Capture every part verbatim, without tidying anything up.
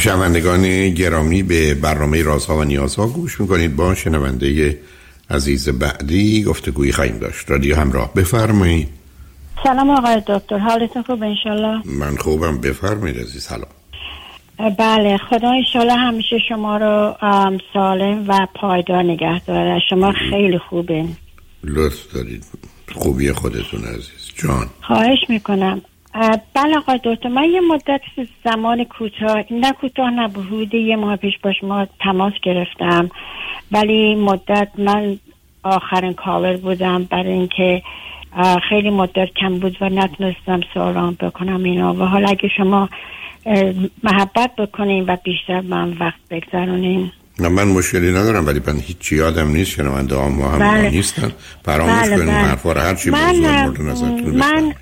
شنوندگان گرامی، به برنامه رازها و نیازها گوش میکنید. با شنونده عزیز بعدی گفتگویی خواهیم داشت. رادیو همراه، بفرمایید. سلام آقای دکتر، حالتون خوب انشالله؟ من خوبم، بفرمایید عزیز. سلام. بله، خدا انشالله همیشه شما رو سالم و پایدار نگه داره. شما خیلی خوبه. لطف دارید. خوبی خودتون عزیز جان. خواهش میکنم. بله آقای دکتر، من یه مدت زمان کوتاه، نه کوتاه نه، حدود یه ماه پیش با شما تماس گرفتم، ولی مدت من آخرین کالر بودم برای اینکه خیلی مدت کم بود و نتونستم سوالام بکنم اینا، و حالا اگه شما محبت بکنین و بیشتر من وقت بگذارونین. نه من مشکلی ندارم، ولی من هیچی یادم نیست، شنونده ها ما هم بله. نیستن فراموش بله کنیم بله. حرفا رو هر چی موضوع مورد نظرتون من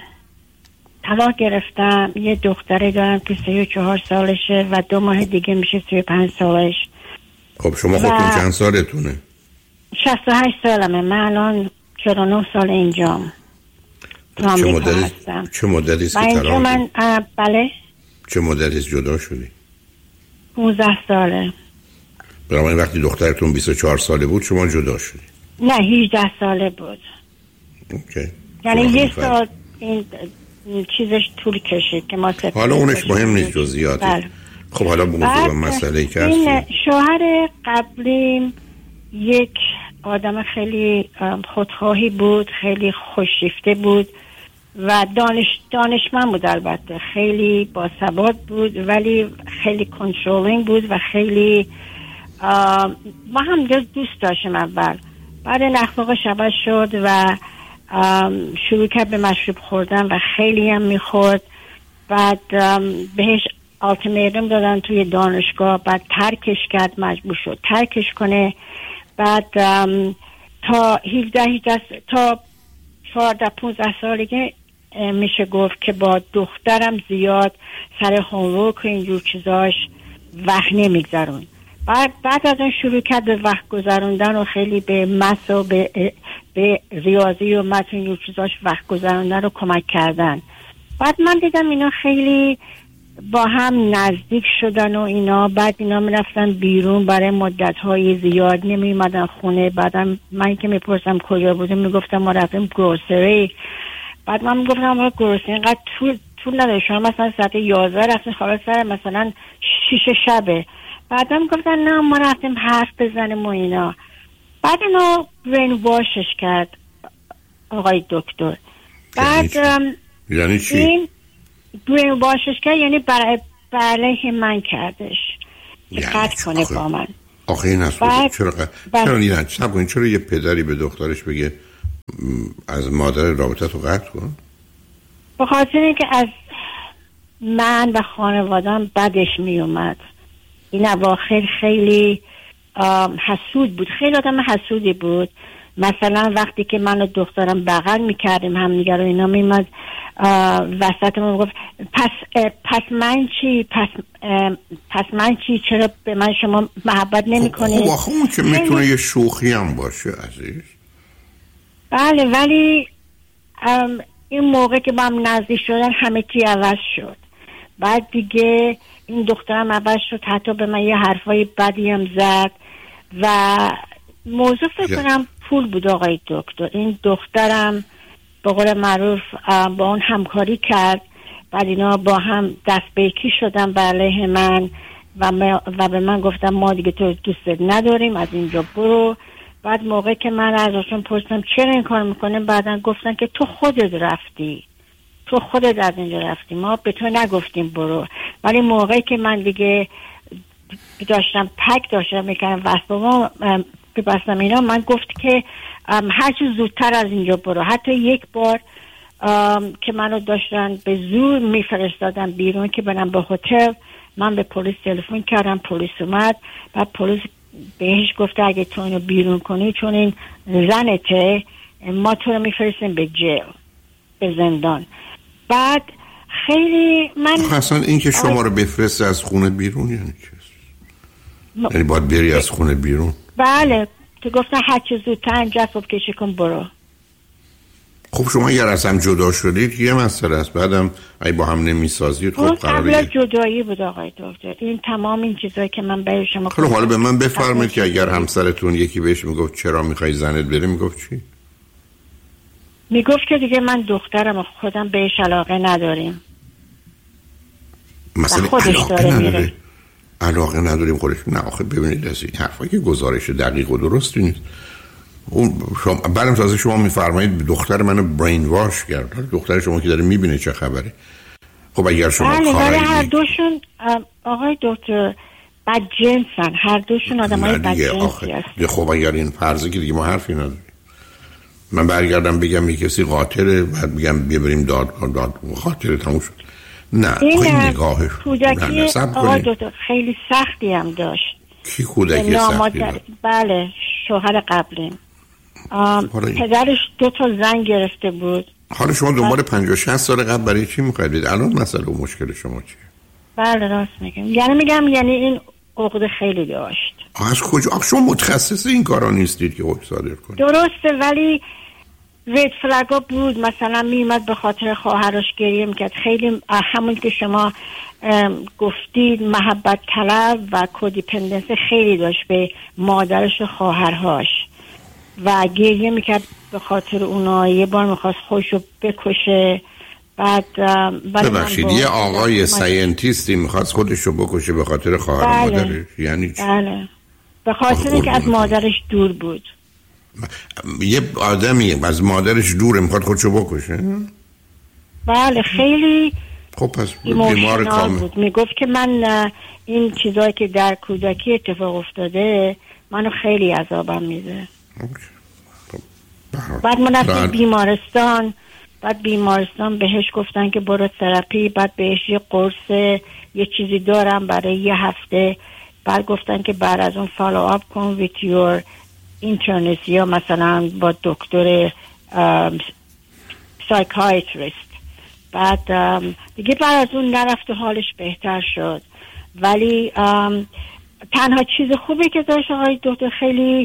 طلاق گرفتم، یه دختری دارم که سی و چهار سالشه و دو ماه دیگه میشه سی و پنج سالش. خب شما خودتون چند سالتونه؟ شصت و هشت سالمه. من الان چهل و نه سال اینجام تو چه آمریکا مدتی هستم. چه مدتی است که اینجا طلاق من بله چه مدتی است جدا شدی؟ پانزده ساله. برای وقتی دخترتون بیست و چهار ساله بود شما جدا شدی؟ نه هجده ساله بود. اوکی. یعنی یه سال این چیزش طول کشید که ما سفید. حالا اونش مهم نیست جزئیاتی. بله. خب حالا موضوع و مسئله که هست، این شوهر قبلیم یک آدم خیلی خودخواهی بود، خیلی خوششیفته بود و دانش دانشمند بود، البته خیلی باسواد بود ولی خیلی کنترلینگ بود و خیلی ما هم دوست داشتیم. اول بعد اخلاقش عوض شد و شروع کرد به مشروب خوردن و خیلی هم میخورد. بعد بهش آلتیمیتوم دادن توی دانشگاه، بعد ترکش کرد، مجبور شد ترکش کنه. بعد تا هجده هجده تا چهارده پانزده سالگی میشه گفت که با دخترم زیاد سر هومورک و اینجور چیزاش وقت نمیگذرون. بعد بعد از اون شروع کرد به وقت گذروندن و خیلی به مس و به, به ریاضی و مس و اینجور چیزاش وقت گذروندن رو کمک کردن. بعد من دیدم اینا خیلی با هم نزدیک شدن و اینا. بعد اینا میرفتن بیرون برای مدت‌های زیاد، نمی‌اومدن خونه. بعدم من که میپرسم کجا بودیم میگفتم ما رفتیم گروسری. بعد من میگفتم ما گروسری اینقدر طول طول نداره، شما مثلا ساعت یازده رفتیم خلاص سر مثلا شیش شبه. بعدم گفتن نه ما رفتیم حرف بزنیم و اینا. بعد اینا برین واشش کرد آقای دکتر. بعد یعنی چی؟ این برین واشش کرد یعنی برای برای من کردش که قطع کنه با من. آخه این اصلا بعد... چرا قطع چرا این سب کنید چرا یه پدری به دخترش بگه از مادر رابطه تو قطع کن؟ به خاطر اینکه از من و خانوادم بدش می اومد. این اواخر خیلی حسود بود، خیلی آدم حسودی بود. مثلا وقتی که من و دخترم بغل میکردیم هم دیگه رو، اینا میمد وسط من گفت پس پس من چی پس پس من چی چرا به من شما محبت نمی کنید؟ خب آخه اون که میتونه یه شوخی هم باشه عزیز. بله ولی این موقع که با هم نزدیک شدن همه چی عوض شد. بعد دیگه این دخترم عوض شد، حتی به من یه حرفای بدی هم زد و موضوع فکر کنم پول بود آقای دکتر. این دخترم به قول معروف با اون همکاری کرد، بعد اینا با هم دست به یکی شدن به علیه من و, و به من گفتم ما دیگه تو دوستت نداریم، از اینجا برو. بعد موقع که من ازشون پرسیدم چرا این کار میکنه، بعدن گفتن که تو خودت رفتی، تو خودت از اینجا رفتی، ما به تو نگفتیم برو. ولی موقعی که من دیگه داشتم پک داشتم میکنم واسه ببستم اینا، من گفت که هر چیز زودتر از اینجا برو. حتی یک بار که منو داشتن به زور میفرستادن بیرون که برم به هتل، من به پلیس تلفن کردم، پلیس اومد. بعد پلیس بهش گفته اگه تو اینو بیرون کنی چون این زنته ما تو رو میفرستیم به جیل، به زندان. بعد خیلی من اصلا این که شما رو بفرسته از خونه بیرون یعنی چیست؟ یعنی باید بری از خونه بیرون؟ بله که گفتن هر چیز زودتر جسب کشی کن برو. خب خب شما اگر از هم جدا شدید یه مسئله است، بعدم اگه با هم نمیسازید خب قبل از جدایی بود آقای دکتر. این تمام این چیزایی که من برای شما خب حالا به من بفرمایید که اگر همسرتون یکی بهش میگفت چرا میخوای زنت بره میگفت چی؟ میگفت که دیگه من دخترم و خودم بهش علاقه نداریم. مثلا خودش علاقه داره نداره. میره. علاقه نداریم خودش. نه آخه ببینید از این حرفا که گزارش دقیق و درستی نیست. اون شما بعدم تازه شما میفرمایید دختر منو برین واش کرد. دختر شما که داره میبینه چه خبره. خب اگر شما بله کاری هر دوشون آقای دکتر بدجنسن، هر دوشون آدمای بدجنسی هستن. خب اگر این فرضی که دیگه ما حرفی نداریم. من برگردم بگم یک کسی قاتله، بعد بگم ببریم دادگاه، داد قاتل تموم شد. نه این نگاهش کودکی آقای دکتر خیلی سختی هم داشت. کی کودکی سختی داشت؟ بله شوهر قبلیم. پدرش دو تا زن گرفته بود. حالا شما دنبال پنجاه شصت سال قبل برای چی میخواید برید؟ الان مسئله و مشکل شما چیه؟ بله راست میگم. یعنی میگم یعنی این عقده خیلی داشت. از کجا؟ آخه شما متخصص این کارا نیستید که حکم صادر کنید. درسته ولی رد فلگا بود. مثلا میومد به خاطر خواهرش گریه میکرد. خیلی همون که شما گفتید محبت طلب و کودیپندنس خیلی داشت به مادرش و خواهرهاش و گریه میکرد به خاطر اونا. یه بار میخواست خودشو بکشه. بعد ببخشید یه آقای ساینتیستی میخواست خودشو بکشه به خاطر خواهر بله. مادرش؟ یعنی چی؟ بله به خاطر اینکه از مادرش دور بود. یه آدمی از مادرش دوره میخواد خودشو بکشه؟ بله خیلی خب پس بیمار کامل بود. میگفت که من این چیزایی که در کودکی اتفاق افتاده منو خیلی عذابم میده. بعد من رفتم بیمارستان. بعد بیمارستان بهش گفتن که برو تراپی. بعد بهش یه قرص یه چیزی دارم برای یه هفته. بعد گفتن که بعد از اون فالو آپ کن with your internist یا مثلا با دکتر سایکایتریست. بعد دیگه بعد از اون نرفت و حالش بهتر شد. ولی تنها چیز خوبی که داشت آقای دکتر خیلی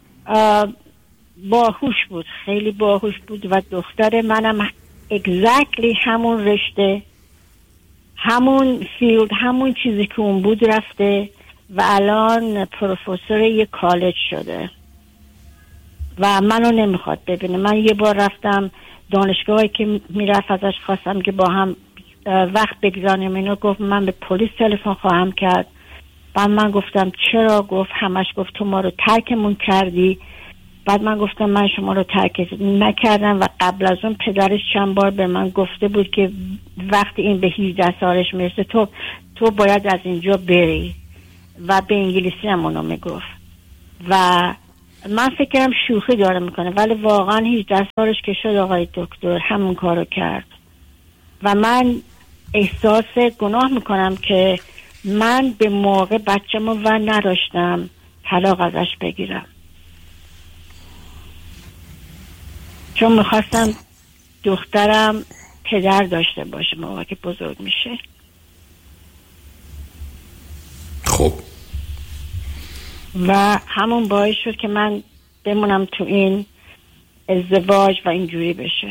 باهوش بود. خیلی باهوش بود و دختر منم اگزکتلی همون رشته همون فیلد همون چیزی که اون بود رفته و الان پروفسور یک کالج شده و منو نمیخواد ببینه. من یه بار رفتم دانشگاهی که میرفت ازش خواستم که با هم وقت بگذاریم. اینو گفت من به پلیس تلفن خواهم کرد. بعد من گفتم چرا؟ گفت همش گفت تو ما رو ترکمون کردی. بعد من گفتم من شما رو ترک نکردم و قبل از اون پدرش چند بار به من گفته بود که وقتی این به هجده سالش میرسه تو تو باید از اینجا بری و به انگلیسی هم اونو میگفت و من فکرم شوخی داره میکنه ولی واقعا هجده سالش که شد آقای دکتر همون کارو کرد و من احساس گناه میکنم که من به موقع بچه‌مو و نداشتم طلاق ازش بگیرم، چون میخواستم دخترم پدر داشته باشه موقع که بزرگ میشه. خب و همون باعث شد که من بمونم تو این ازدواج و اینجوری بشه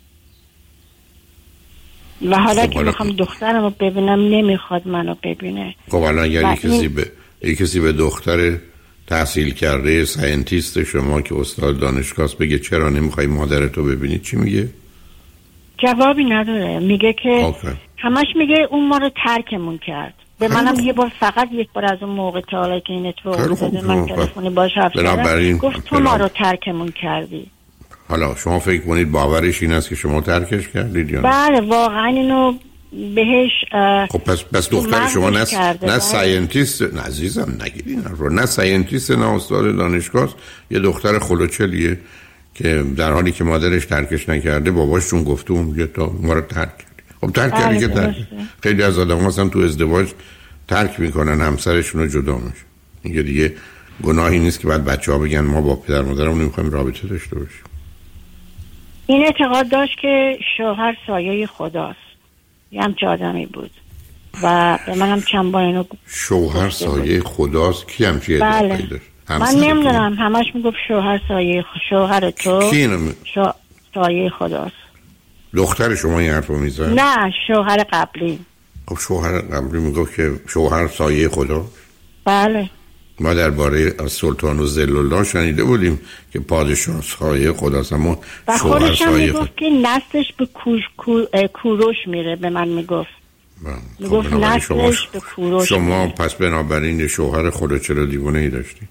و حالا خب که میخوام دخترم رو ببینم نمیخواد منو ببینه. خب الان اگر این... کسی به کسی به دختر تحصیل کرده ساینتیست شما که استاد دانشگاه بگه چرا نمیخوای مادرتو ببینی چی میگه؟ جوابی نداره. میگه که آفر. همش میگه اون ما رو ترکمون کرد. به منم یه بار فقط یک بار از اون موقع تا حالا که این اتفاق افتاده من تلفنی باهاش حرف زدم گفت تو ما رو ترکمون کردی. حالا شما فکر کنید باورش این است که شما ترکش کردید یا نه؟ بله واقعا اینو بهش خب پس پس دختر شما نه نه ساینتیست نه عزیزم نگیرین رو نه ساینتیست نه استاد دانشگاه، یه دختر خلوچلیه که در حالی که مادرش ترکش نکرده باباش چون گفته اون میگه تا ما رو ترک کردی. خب ترک کردی که ترک. خیلی از آدم‌ها مثلا تو ازدواج ترک میکنن همسرشون رو جدا میشه. اینکه دیگه گناهی نیست که بعد بچه‌ها بگن ما با پدر مادرمون نمیخوایم رابطه داشته باشیم. این اعتقاد داشت که شوهر سایه خداست. یه همچه آدمی بود و به منم چند بار اینو شوهر سایه خداست. کی همچه بله. ادعایی داشت؟ من نمیدونم همش میگفت شوهر سایه شوهر تو کی اینو می... شو... سایه خداست. دختر شما این حرف رو میزن؟ نه، شوهر قبلی. خب شوهر قبلی میگفت که شوهر سایه خدا؟ بله. ما درباره سلطان و ذل الله شنیده بودیم که پادشاه سایه خداست، اما شوهر سایه خدا. میگفت که نسلش به کوش کوروش میره. به من میگفت میگفت خب نسلش به کوروش شما میره. پس بنابراین شوهر خدا چرا دیوانه ای داشتید؟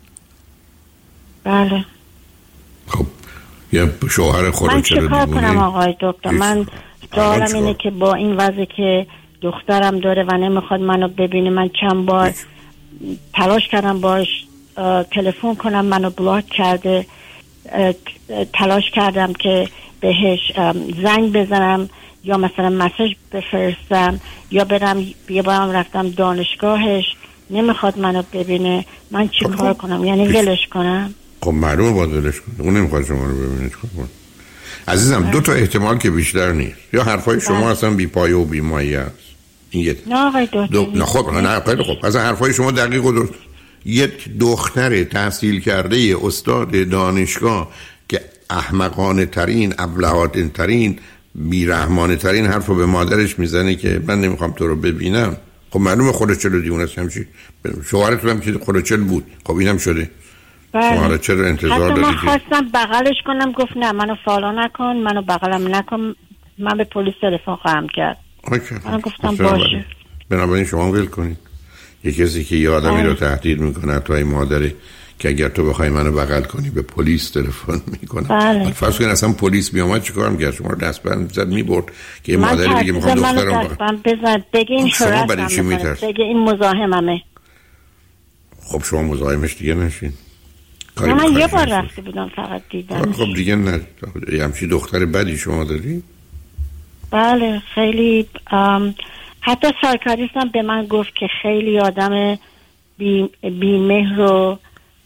بله. خب یه شوهر خدا چرا دیوانه؟ من چه کار کنم آقای دکتر؟ من دارم اینه که با این وضع که دخترم داره و نمیخواد منو ببینه، من چند بار تلاش کردم باش تلفن کنم، منو بلاک کرده. تلاش کردم که بهش زنگ بزنم یا مثلا مسیج بفرستم یا برم یه بارم رفتم دانشگاهش، نمیخواد منو ببینه. من چی کار کنم؟ یعنی ولش کنم؟ خب معلومه باید ولش کنم، اون نمیخواد شما رو ببینه. چیکار عزیزم؟ دو تا احتمال که بیشتر نیست، یا حرفای شما اصلا بی پایه و بی مایه است. این نه آقای دکتر. دو... نه خب نه خیلی خب، اصلا حرفای شما دقیق و درست. یک دختر تحصیل کرده استاد دانشگاه که احمقانه ترین، ابلهانه ترین، بیرحمانه ترین حرف رو به مادرش میزنه که من نمیخوام تو رو ببینم، خب معلومه خلوچل دیونه است. همچی شوهرتون هم که خلوچل بود، خب اینم شده. بله. شما چرا انتظار دارید؟ من خواستم بغلش کنم، گفت نه منو فالو نکن، منو بغلم نکن، من به پلیس تلفن خواهم کرد. اوکی. من گفتم باشه. بنابراین شما ول کنید. یه کسی که یه آدمی رو تهدید میکنه، توی مادری که اگر تو بخوای منو بغل کنی به پلیس تلفن میکنه. بله. فرض کن اصلا پلیس میومد چیکار میکرد؟ شما رو دستبند میزد میبرد که یه مادری دیگه میخواد دخترم بغل بزن، بگه این شما برای چی میترسید؟ بگه این مزاحممه. خب شما مزاحمش دیگه نشین. نه من یه بار رفته بودم فقط دیدم. خب دیگه نه. همچی دختر بدی شما داری؟ بله خیلی. حتی سایکاریست هم به من گفت که خیلی آدم بی, بی مهر و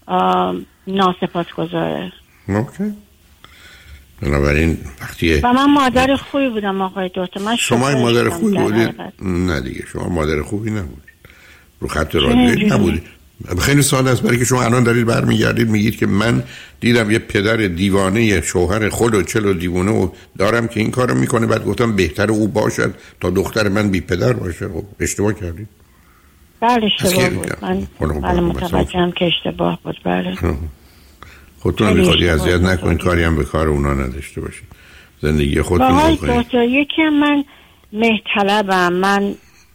ناسپاسگزاره. اوکی. بنابراین وقتی و من مادر خوبی بودم آقای دکتر. من شما مادر خوبی بودید؟ نه دیگه شما مادر خوبی نبودید، رو خط راجعی نبودید. خیلی ساده است، برای که شما الان دارید برمیگردید میگید که من دیدم یه پدر دیوانه شوهر خود و چلو دیوانه و دارم که این کارو میکنه، بعد گفتم بهتر او باشد تا دختر من بی پدر باشه. خب اشتباه کردید. بله اشتباه بود. من بله متوجهم که اشتباه بود. بله خودتون بیخودی اذیت نکنید، کاری هم به کار اونا نداشته باشید، زندگی خودتون بکنید. دکتر یکی من مهطلبم، من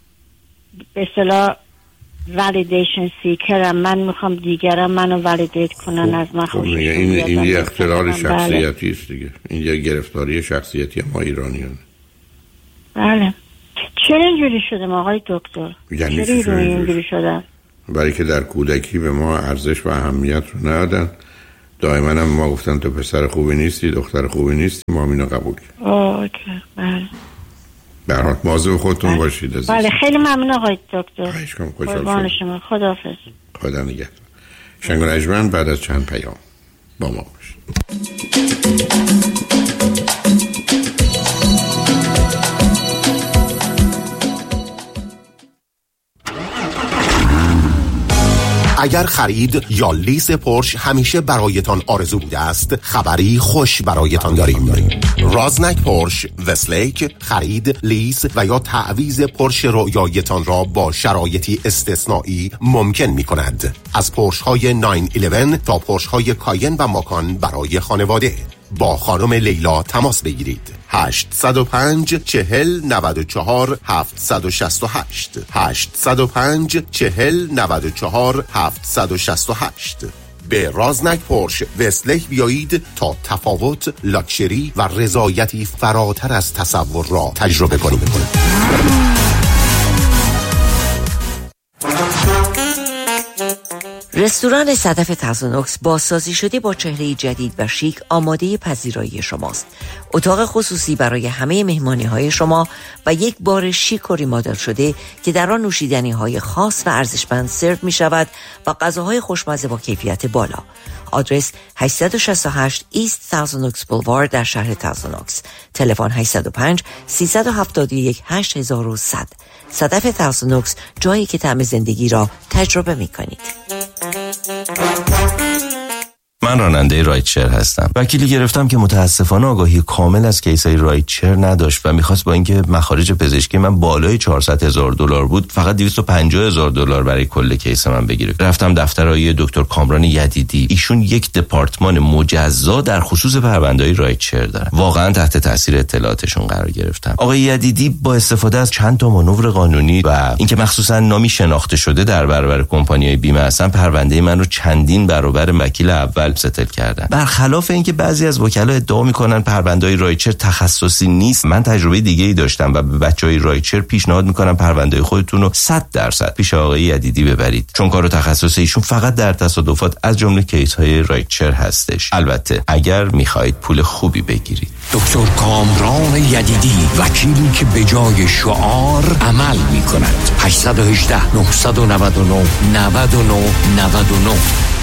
به اصطلاح ولیدیشن سیکرم، من میخوام دیگران منو ولیدیت کنن از من خوششون بیاد. این این یه اختلال شخصیتی است دیگه، این یه گرفتاری شخصیتی ما ایرانیان. بله. چرا اینجوری شده آقای دکتر؟ یعنی چرا اینجوری شده؟ برای که در کودکی به ما ارزش و اهمیت رو ندادن. دائما هم ما گفتن تو پسر خوبی نیستی، دختر خوبی نیستی، ما اینو قبول کردیم. اوکی. بله. به هر حال مواظب خودتون باشید عزیز. بله خیلی ممنون آقای دکتر. خواهش کنم. خوشحال شدم. شما خداحافظ. خدا نگهدار. شنگ و نجمن بعد از چند پیام با ما باشید. اگر خرید یا لیز پورش همیشه برایتان آرزو بوده است، خبری خوش برایتان داریم. رازنک پورش وستلیک خرید، لیز و یا تعویض پورش رویایتان را با شرایطی استثنایی ممکن می کند. از پورش های نه یازده تا پورش های کاین و ماکان برای خانواده. با خانم لیلا تماس بگیرید. هشت صفر پنج چهل نود و چهار هفتصد و شصت و هشت هشت صفر پنج چهل نود و چهار هفتصد و شصت و هشت. به رازنک پورش وستلیک بیایید تا تفاوت، لاکچری و رضایتی فراتر از تصور را تجربه کنید. رستوران صدف تازونوکس بازسازی شده با چهره جدید و شیک آماده پذیرایی شماست. اتاق خصوصی برای همه مهمانی های شما و یک بار شیک و ریمادل شده که در آن نوشیدنی های خاص و ارزشمند سرو می شود و غذاهای خوشمزه با کیفیت بالا. آدرس هشتصد و شصت و هشت ایست تازونوکس بولوارد در شهر تازونوکس. تلفن هشت صفر پنج سیصد و هفتاد و یک هشت هزار و صد. صدف تازونوکس، جایی که طعم زندگی را تجربه می کنید. من راننده رایتشر هستم. وکیلی گرفتم که متاسفانه آگاهی کامل از کیسای رایتشر نداشت و میخواست با اینکه مخارج پزشکی من بالای چهارصد هزار دلار بود فقط دویست و پنجاه هزار دلار برای کل کیس من بگیره. رفتم دفتر آقای دکتر کامران یدیدی. ایشون یک دپارتمان مجزا در خصوص پرونده‌های رایتشر دارن. واقعا تحت تاثیر اطلاعاتشون قرار گرفتم. آقای یدیدی با استفاده از چند تا مانور قانونی و اینکه مخصوصا نامی شناخته شده در برابر کمپانی‌های بیمه هستن، پرونده من رو چندین برابر وکیل اول ستل کردن. برخلاف اینکه بعضی از وکلا ادعا میکنن پرونده‌های رایتشر تخصصی نیست، من تجربه دیگه‌ای داشتم و به بچهای رایتشر پیشنهاد میکنم پرونده خودتون رو صد درصد پیش آقای یدیدی ببرید، چون کار تخصصی ایشون فقط در تصادفات از جمله کیس‌های رایتشر هستش. البته اگر میخواهید پول خوبی بگیرید. دکتر کامران یدیدی، وکیلی که به جای شعار عمل میکند. هشت یک هشت نه نه نه نه نه نه.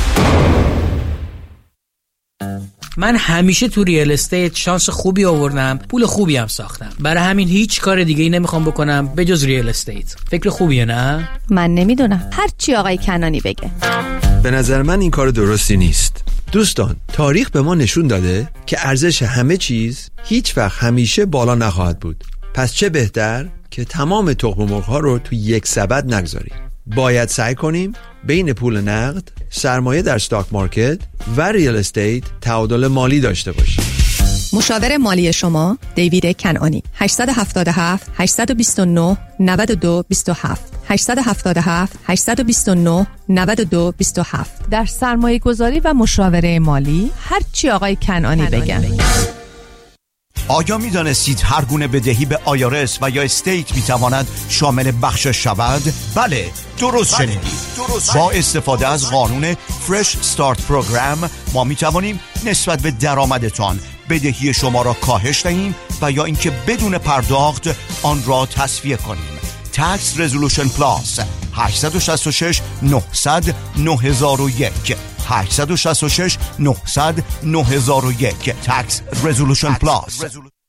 من همیشه تو ریال استیت شانس خوبی آوردم، پول خوبی هم ساختم. برای همین هیچ کار دیگه ای نمیخوام بکنم به جز ریال استیت. فکر خوبیه نه؟ من نمیدونم، هر چی آقای کنانی بگه. به نظر من این کار درستی نیست. دوستان، تاریخ به ما نشون داده که ارزش همه چیز هیچ وقت همیشه بالا نخواهد بود. پس چه بهتر که تمام تخم مرغ ها رو تو یک سبد نگذاریم. باید سعی کنیم بین پول نقد، سرمایه در استاک مارکت و ریال استیت تعادل مالی داشته باشیم. مشاور مالی شما دیوید کنعانی. هشت هفت هفت هشت دو نه نه دو دو هفت هشت هفت هفت هشت دو نه نه دو دو هفت. در سرمایه گذاری و مشاوره مالی هر چی آقای کنعانی بگن. آیا می دانستید هر گونه بدهی به آیارس و یا استیت می تواند شامل بخشش شود؟ بله، درست شنیدید. با استفاده از قانون فرش استارت پروگرام ما می توانیم نسبت به درآمدتان بدهی شما را کاهش دهیم و یا اینکه بدون پرداخت آن را تصفیه کنیم. Tax Resolution Plus هشت شش شش نه صفر صفر نه صفر یک هشت شش شش نه صفر صفر نه صفر یک Tax Resolution Plus.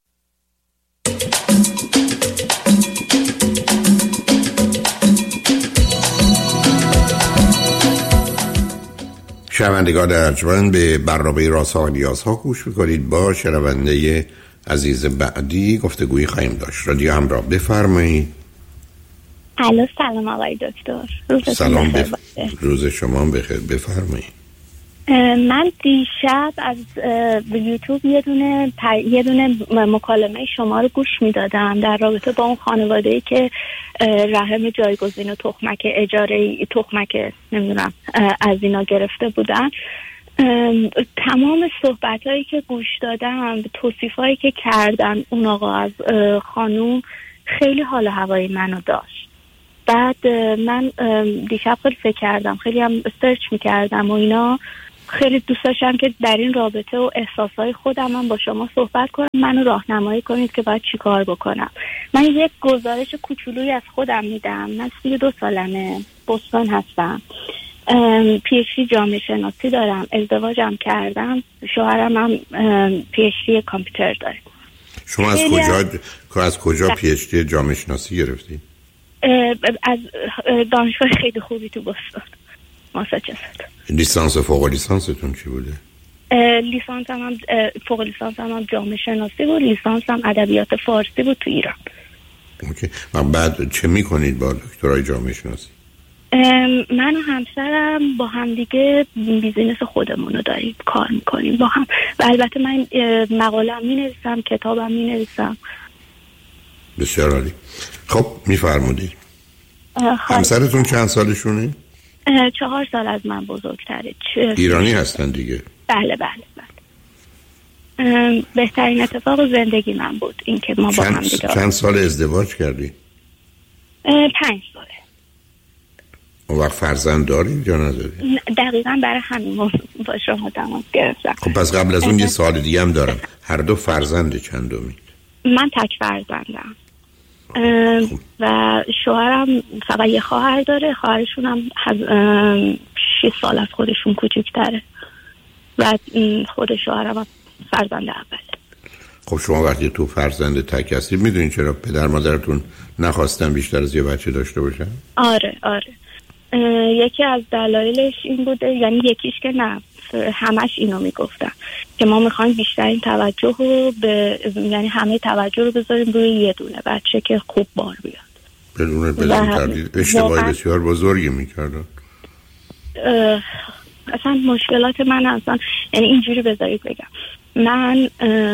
شنوندگان ارجمند، به برنامه رازها و نیازها گوش میکنید. با شنونده عزیز بعدی گفتگویی خواهیم داشت. رادیو همراه، بفرمایید. الو، سلام آقای دکتر. روز سلام بف... روز شما بخیر، بفرمایید. من دیشب از یوتیوب یه دونه پر... یه دونه مکالمه شما رو گوش میدادم در رابطه با اون خانواده‌ای که رحم جایگزین و تخمک اجاره تخمک نمیدونم از اینا گرفته بودن. تمام صحبتایی که گوش دادم، توصیفایی که کردن اون آقا از خانوم، خیلی حال هوای منو داشت. بعد من دیشب خیلی فکر کردم، خیلی هم سرچ میکردم و اینا. خیلی دوست داشتم که در این رابطه و احساسای خودم هم با شما صحبت کنم، منو راهنمایی کنید که باید چی کار بکنم. من یک گزارش کوچولویی از خودم میدم. من سی و دو سالمه، بوستون هستم، پی اچ دی جامعه شناسی دارم، ازدواجم کردم، شوهرم هم پی اچ دی کامپیوتر داره. شما از کجا از کجا پی اچ دی جامعه شناسی گرفتید؟ از دانشگاه خیلی خوبی تو بوستون، ماساچوست. لیسانس و فوق لیسانستون چی بوده؟ لیسانس هم فوق لیسانس هم جامعه شناسی بود، لیسانس هم ادبیات فارسی بود تو ایران. اوکی. و بعد چه میکنید با دکترای جامعه شناسی؟ من و همسرم با هم دیگه بیزینس خودمون رو داریم، کار میکنیم با هم. و البته من مقاله‌ام مینویسم، کتابم مینویسم. بسیار عالی. خب میفرمودید. همسرتون چند سالشونه؟ چهار سال از من بزرگتره. ایرانی هستن دیگه؟ بله بله بله. بهترین اتفاق زندگی من بود این که ما با هم دیگه. چند سال ازدواج کردی؟ پنج ساله. اون وقت فرزند دارید یا ندارید؟ دقیقاً برای همین با شما تماس گرفتم. خب پس قبل از اون یه سوال دیگه هم دارم. هر دو فرزند چندمید؟ من تک فرزندم و شوهرم فقط یه خواهر داره. خواهرشون هم شش سال از خودشون کوچیک‌تره و خود شوهرم هم فرزند اول. خب شما وقتی تو فرزند تک هستید میدونین چرا پدر مادرتون نخواستن بیشتر از یه بچه داشته باشن؟ آره آره. یکی از دلایلش این بوده، یعنی یکیش که نه، همش اینو میگفتن که ما میخوایم بیشترین توجه رو به یعنی همه توجه رو بذاریم روی یه دونه بچه که خوب بار بیاد. بدون بدون تردید اشتباهی بسیار بزرگی میکردن. اصلا مشکلات من اصلا یعنی اینجوری بذارید بگم، من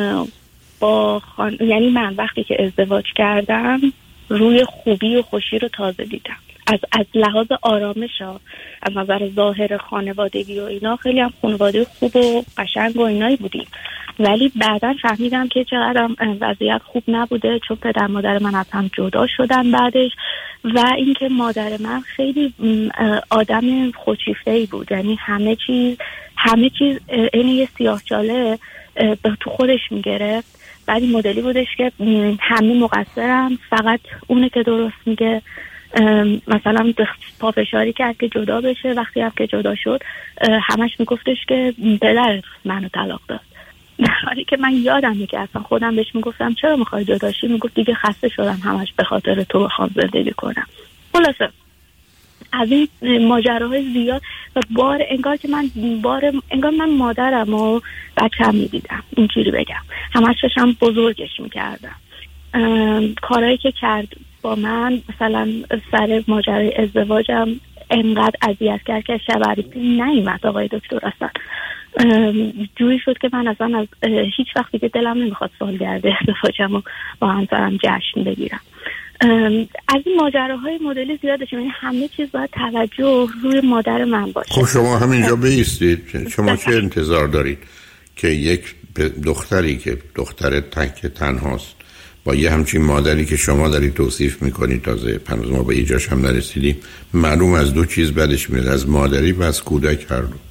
با خان... یعنی من وقتی که ازدواج کردم روی خوبی و خوشی رو تازه دیدم. از از لحاظ آرامش ها، از نظر ظاهر خانوادگی و اینا خیلی هم خانواده خوب و قشنگ و اینایی بودیم، ولی بعدا فهمیدم که چقدر وضعیت خوب نبوده، چون پدر مادر من از هم جدا شدن بعدش، و اینکه مادر من خیلی آدم خودشیفته‌ای بود، یعنی همه چیز همه چیز این یه سیاه‌چاله به تو خودش میگرفت. بعد این مدلی بودش که همه مقصرم، فقط اونه که درست میگه. مثلا پافشاری کرد که جدا بشه، وقتی هم که جدا شد همش میگفتش که پدر منو طلاق داد، در حالی که من یادمه که اصلا خودم بهش میگفتم چرا میخوای جدا شی؟ میگفت دیگه خسته شدم همش به خاطر تو بخوام زندگی کنم. خلاصه از این ماجراهای زیاد و بار انگار که من بار انگار من مادرم و بچه‌م میدیدم، اینجوری بگم همش داشتم بزرگش میکردم. کارهایی که کرد با من، مثلا سر ماجرای ازدواجم انقدر اذیت کرد که شبریتی نیومد آقای دکتر، اصلا جوری شد که من اصلا از هیچ وقتی که دلم نمیخواد سالگرد ازدواجم رو با همسرم جشن بگیرم. از این ماجراهای مدلی زیاده، یعنی همه چیز باید توجه روی مادر من باشه. خب شما همینجا بایستید، شما چه انتظار دارید که یک دختری که دختر تک تنهاست با یه همچین مادری که شما دارید توصیف میکنید، تازه پنوز ما به ایجاش هم نرسیدیم، معلوم از دو چیز بدش میاد، از مادری و از کودک هر دو.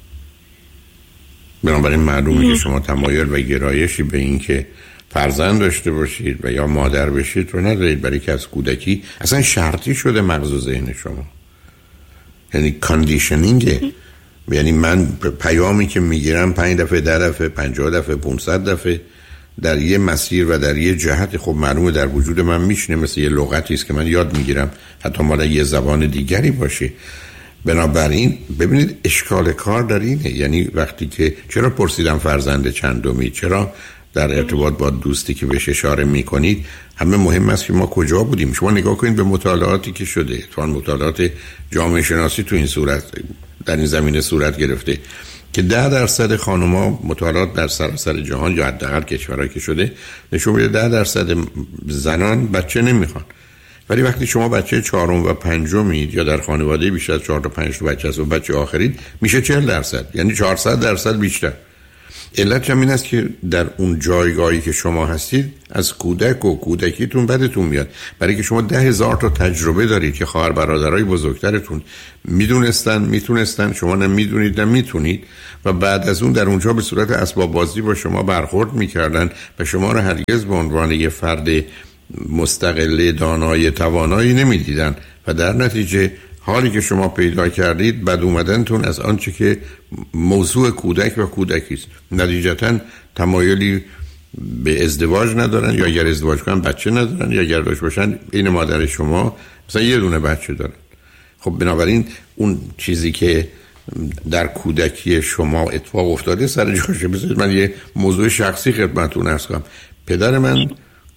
بنابراین معلومه که شما تمایل و گرایشی به این که فرزند داشته باشید و یا مادر بشید رو ندارید، برای که از کودکی اصلا شرطی شده مغز و ذهن شما، یعنی کاندیشنینگه. یعنی من پیامی که میگیرم پنج دفعه، ده دفعه، پنجاه دفعه، پونصد دفعه در یه مسیر و در یه جهت، خب معلومه در وجود من میشینه، مثل یه لغتی است که من یاد میگیرم، حتی مال یه زبان دیگری باشه. بنابراین ببینید اشکال کار در اینه، یعنی وقتی که چرا پرسیدم فرزند چندمی، چرا در ارتباط با دوستی که بهش اشاره میکنید، همه مهم است که ما کجا بودیم. شما نگاه کنید به مطالعاتی که شده، اتفاقاً مطالعات جامعه شناسی تو این صورت در این زمینه صورت گرفته که ده درصد خانم‌ها، مطالعات در سراسر جهان یا حداقل کشورهایی که شده نشون میده ده درصد زنان بچه نمیخوان، ولی وقتی شما بچه چهارم و پنجمید یا در خانواده بیشتر از چهار تا پنج تا بچه هست و بچه آخرید، میشه چهل درصد، یعنی چهارصد درصد بیشتر. علت هم این است که در اون جایگاهی که شما هستید از کودک و کودکیتون بدتون میاد، برای که شما ده هزار تا تجربه دارید که خواهر برادرای بزرگترتون میدونستن میتونستن، شما نمیدونید نمیتونید، و بعد از اون در اونجا به صورت اسباب بازی با شما برخورد میکردن و شما رو هرگز به عنوان یه فرد مستقل دانای توانایی نمیدیدن و در نتیجه حالی که شما پیدا کردید بد اومدنتون از آنچه که موضوع کودک و کودکی است. نتیجتا تمایلی به ازدواج ندارن، یا اگر ازدواج کنن بچه ندارن، یا اگر داشت باشن این مادر شما مثلا یه دونه بچه دارن. خب بنابراین اون چیزی که در کودکی شما اتفاق افتاده سر جاشه. بذارید من یه موضوع شخصی خدمتتون عرض کنم. پدر من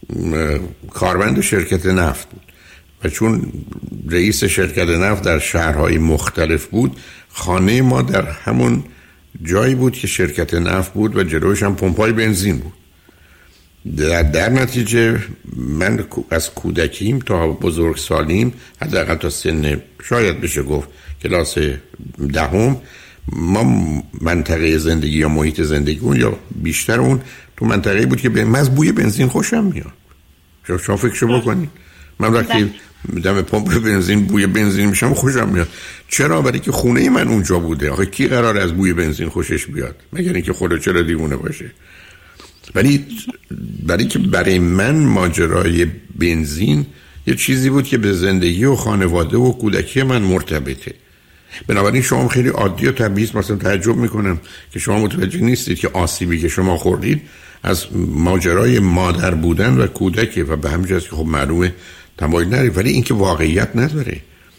کارمند شرکت نفت بود و چون رئیس شرکت نفت در شهرهای مختلف بود، خانه ما در همون جایی بود که شرکت نفت بود و جلوش هم پمپای بنزین بود. در, در نتیجه من از کودکیم تا بزرگسالیم، حداقل تا سن شاید بشه گفت کلاس دهم، ما منطقه زندگی یا محیط زندگی اون یا بیشتر اون تو منطقه بود که من از بوی بنزین خوشم میاد. شما فکرشو بکنید، من وقتی دم پمپ بنزین بوی بنزین میشم خوشم میاد. چرا؟ برای که خونه من اونجا بوده. آخه کی قرار از بوی بنزین خوشش بیاد مگر اینکه خدا چرا دیوونه باشه؟ ولی برای که برای من ماجرای بنزین یه چیزی بود که به زندگی و خانواده و کودکی من مرتبطه. بنابراین شما خیلی عادی و طبیعی مثلا تعجب میکنم که شما متوجه نیستید که آسیبی که شما خوردید از ماجرای مادر بودن و کودکی و به همین جاست که خب معلومه تمایل نداری، ولی این که واقعیت نداره.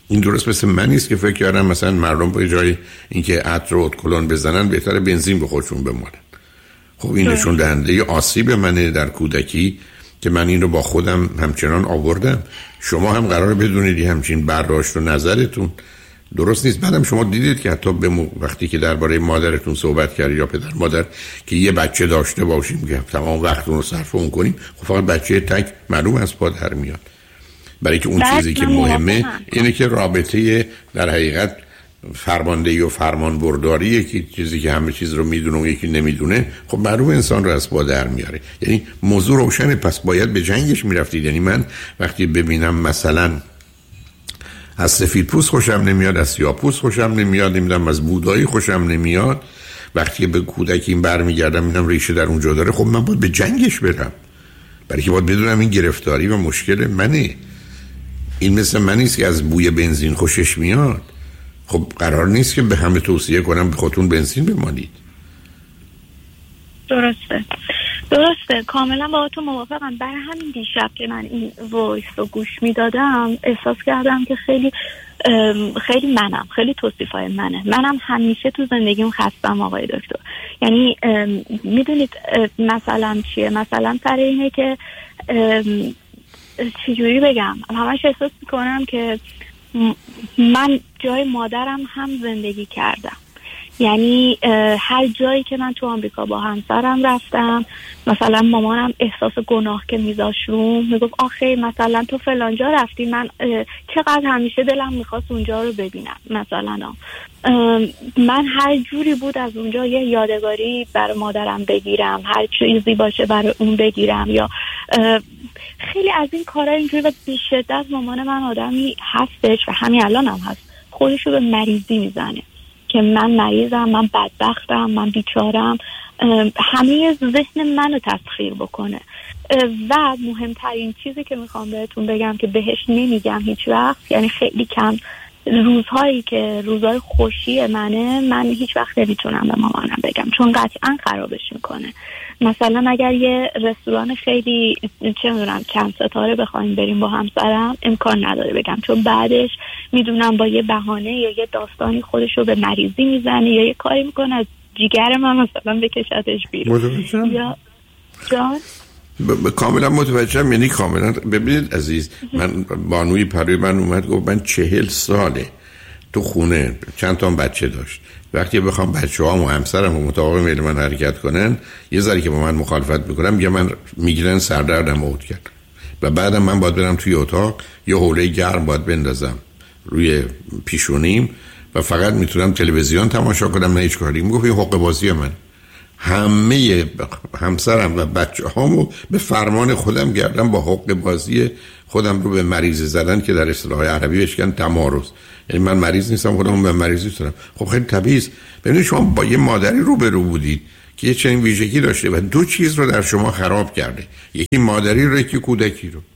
این درست مثل من نیست که فکر کردم مثلا مردم به جای اینکه عطر و ادکلون بزنن بهتره بنزین به خودشون بمالن. خب این نشون دهنده آسیب منه در کودکی که من این رو با خودم همچنان آوردم. شما هم قراره بدونید همچین برداشت و نظرتون درست نیست. بعدم شما دیدید که حتی به وقتی که درباره مادرتون صحبت کردید یا پدر مادر که یه بچه داشته باشیم که تمام وقتون رو صرف اون کنیم، خب فقط بچه تک معلوم از پا در میاد. برای که اون چیزی که مهمه اینه که رابطه در حقیقت فرماندهی و فرمان برداری، یکی چیزی که همه چیز رو میدونه و یکی نمیدونه، خب معلوم انسان رو از پا در میاره. یعنی موضوع روشنه، پس باید به جنگش میرفتید. یعنی من وقتی ببینم مثلا از سفید پوست خوشم نمیاد، از سیاه پوست خوشم نمیاد، نمیدونم از بودایی خوشم نمیاد، وقتی به کودکی این برمیگردم میبینم ریشه در اونجا داره، خب من باید به جنگش برم، برای که باید بدونم این گرفتاری و مشکل منه. این مثل من نیست که از بوی بنزین خوشش میاد. خب قرار نیست که به همه توصیه کنم به خودتون بنزین بمانید. درسته درسته کاملا با تو موافقم. برای همین دیشب که من این وایس رو گوش میدادم احساس کردم که خیلی خیلی منم خیلی توصیفای منه. منم همیشه تو زندگیم خستم آقای دکتر. یعنی میدونید مثلا چیه؟ مثلا سر اینه که چجوری بگم، همش احساس میکنم که من جای مادرم هم زندگی کردم. یعنی هر جایی که من تو آمریکا با همسرم رفتم، مثلا مامانم احساس گناه که میذاش رو میگفت آخه مثلا تو فلانجا رفتی، من چقدر همیشه دلم میخواست اونجا رو ببینم. مثلا من هر جوری بود از اونجا یه یادگاری برای مادرم بگیرم، هر چیزی باشه برای اون بگیرم، یا خیلی از این کارا اینجوری. و بیشتر مامان من آدمی هستش و همین الان هم هست، خودشو به مریضی میزنه که من مریضم، من بدبختم، من بیچارم، همه ذهن منو تسخیر بکنه. و مهمترین چیزی که میخوام بهتون بگم که بهش نمیگم هیچ وقت، یعنی خیلی کم، روزهایی که روزهای خوشی منه من هیچ وقت نمیتونم به مامانم بگم، چون قطعا خرابش میکنه. مثلا اگر یه رستوران خیلی چه میدونم کم ستاره بخوایم بریم با همسرم، امکان نداره بگم، چون بعدش میدونم با یه بهانه یا یه داستانی خودشو به مریضی میزنه یا یه کاری میکنه از جیگر من مثلا بکشتش بیرون. یا جان ب- کاملا متوجهم. یعنی کاملا ببینید عزیز، من بانوی پروی من اومد گفت من چهل ساله تو خونه چند تا بچه داشت، وقتی بخوام بچه هم و همسرم و مطابق میل من حرکت کنن یه ذره که با من مخالفت میکنم یا من میگیرن سردردم اوت کرد و بعدم من باید برم توی اتاق یه حوله گرم باید بندازم روی پیشونیم و فقط میتونم تلویزیون تماشا کنم، نه هیچ کاری. میگفت این حقوق بازی من، همه همسرم و بچه هامو به فرمان خودم گردم با حقوق بازی خودم رو به مریض زدن که در اصطلاح عربی بهش میگن تمارض. یعنی من مریض نیستم، خودم به مریضی تونم. خب خیلی طبیعی است. ببینید شما با یه مادری روبرو بودید که یه چنین ویژگی داشته و دو چیز رو در شما خراب کرده، یکی مادری رو یکی کودکی رو.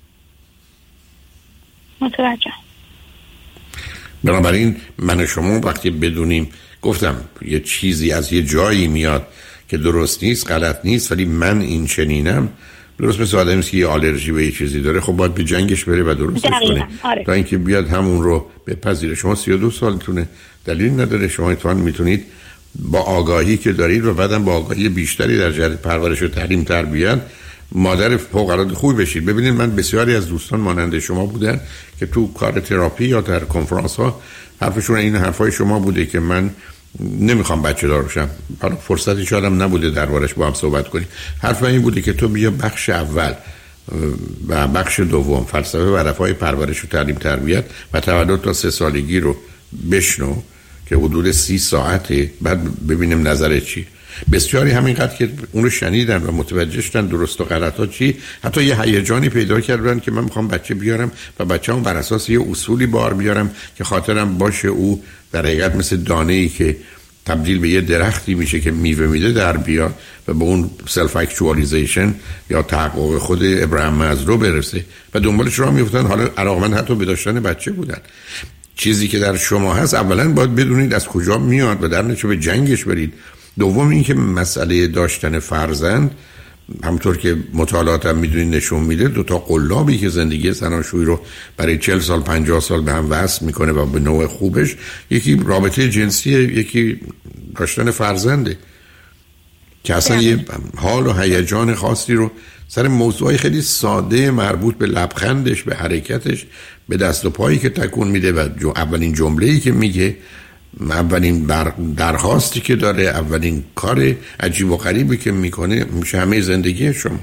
متوجه. بنابراین من و شما وقتی بدونیم، گفتم یه چیزی از یه جایی میاد که درست نیست، غلط نیست، ولی من این چنینم، درست مثل آدمی که یه آلرژی به یه چیزی داره، خب باید به جنگش بره و درستش کنه تا اینکه بیاد همون رو بپذیره. شما سی و دو سالتونه، دلیل نداره. شما اتفاقا میتونید با آگاهی که دارید و بعدم با آگاهی بیشتری در جهت پرورش و تعلیم تربیت مادر فوق‌العاده خوبی بشید. ببینید من بسیاری از دوستان مانند شما بودن که تو کار تراپی یا در کنفرانس ها حرفشون این حرفای شما بوده که من نمیخوام بچه دار بشم، حالا فرصتی شادم نبوده دربارش با هم صحبت کنیم. حرف این بوده که تو بیا بخش اول و بخش دوم فلسفه و هدفهای پرورش و تعلیم تربیت و تولد تا سه سالگی رو بشنو که حدود سی ساعته، بعد ببینیم نظر چی. بسیاری همینقدر که اون رو شنیدن و متوجه شدن درست و غلط ها چی، حتی یه هیجانی پیدا کردن که من میخوام بچه بیارم و بچه‌مو بر اساس یه اصولی بار بیارم که خاطرم باشه او در حقیقت مثل دانه‌ای که تبدیل به یه درختی میشه که میوه میده در بیاد و به اون سلف اکچوالیزیشن یا تحقق خود ابراهیم مازلو برسه و دنبالش راه میفتن. حالا علاقمند حتی به داشتن بچه بودن. چیزی که در شما هست اولا باید بدونید از کجا میاد و در نتیجه به جنگش برید. دوم این که مسئله داشتن فرزند همونطور که مطالعاتم میدونید نشون میده دو تا قلابی که زندگی زناشویی رو برای چهل سال پنجاه سال به هم وصل میکنه و به نوع خوبش، یکی رابطه جنسیه، یکی داشتن فرزنده، که اصلا یه حال و هیجان خاصی رو سر موضوعی خیلی ساده مربوط به لبخندش، به حرکتش، به دست و پایی که تکون میده و اولین جمله‌ای که میگه، اولین درخواستی که داره، اولین کار عجیب و غریبی که میکنه، میشه همه زندگی شما.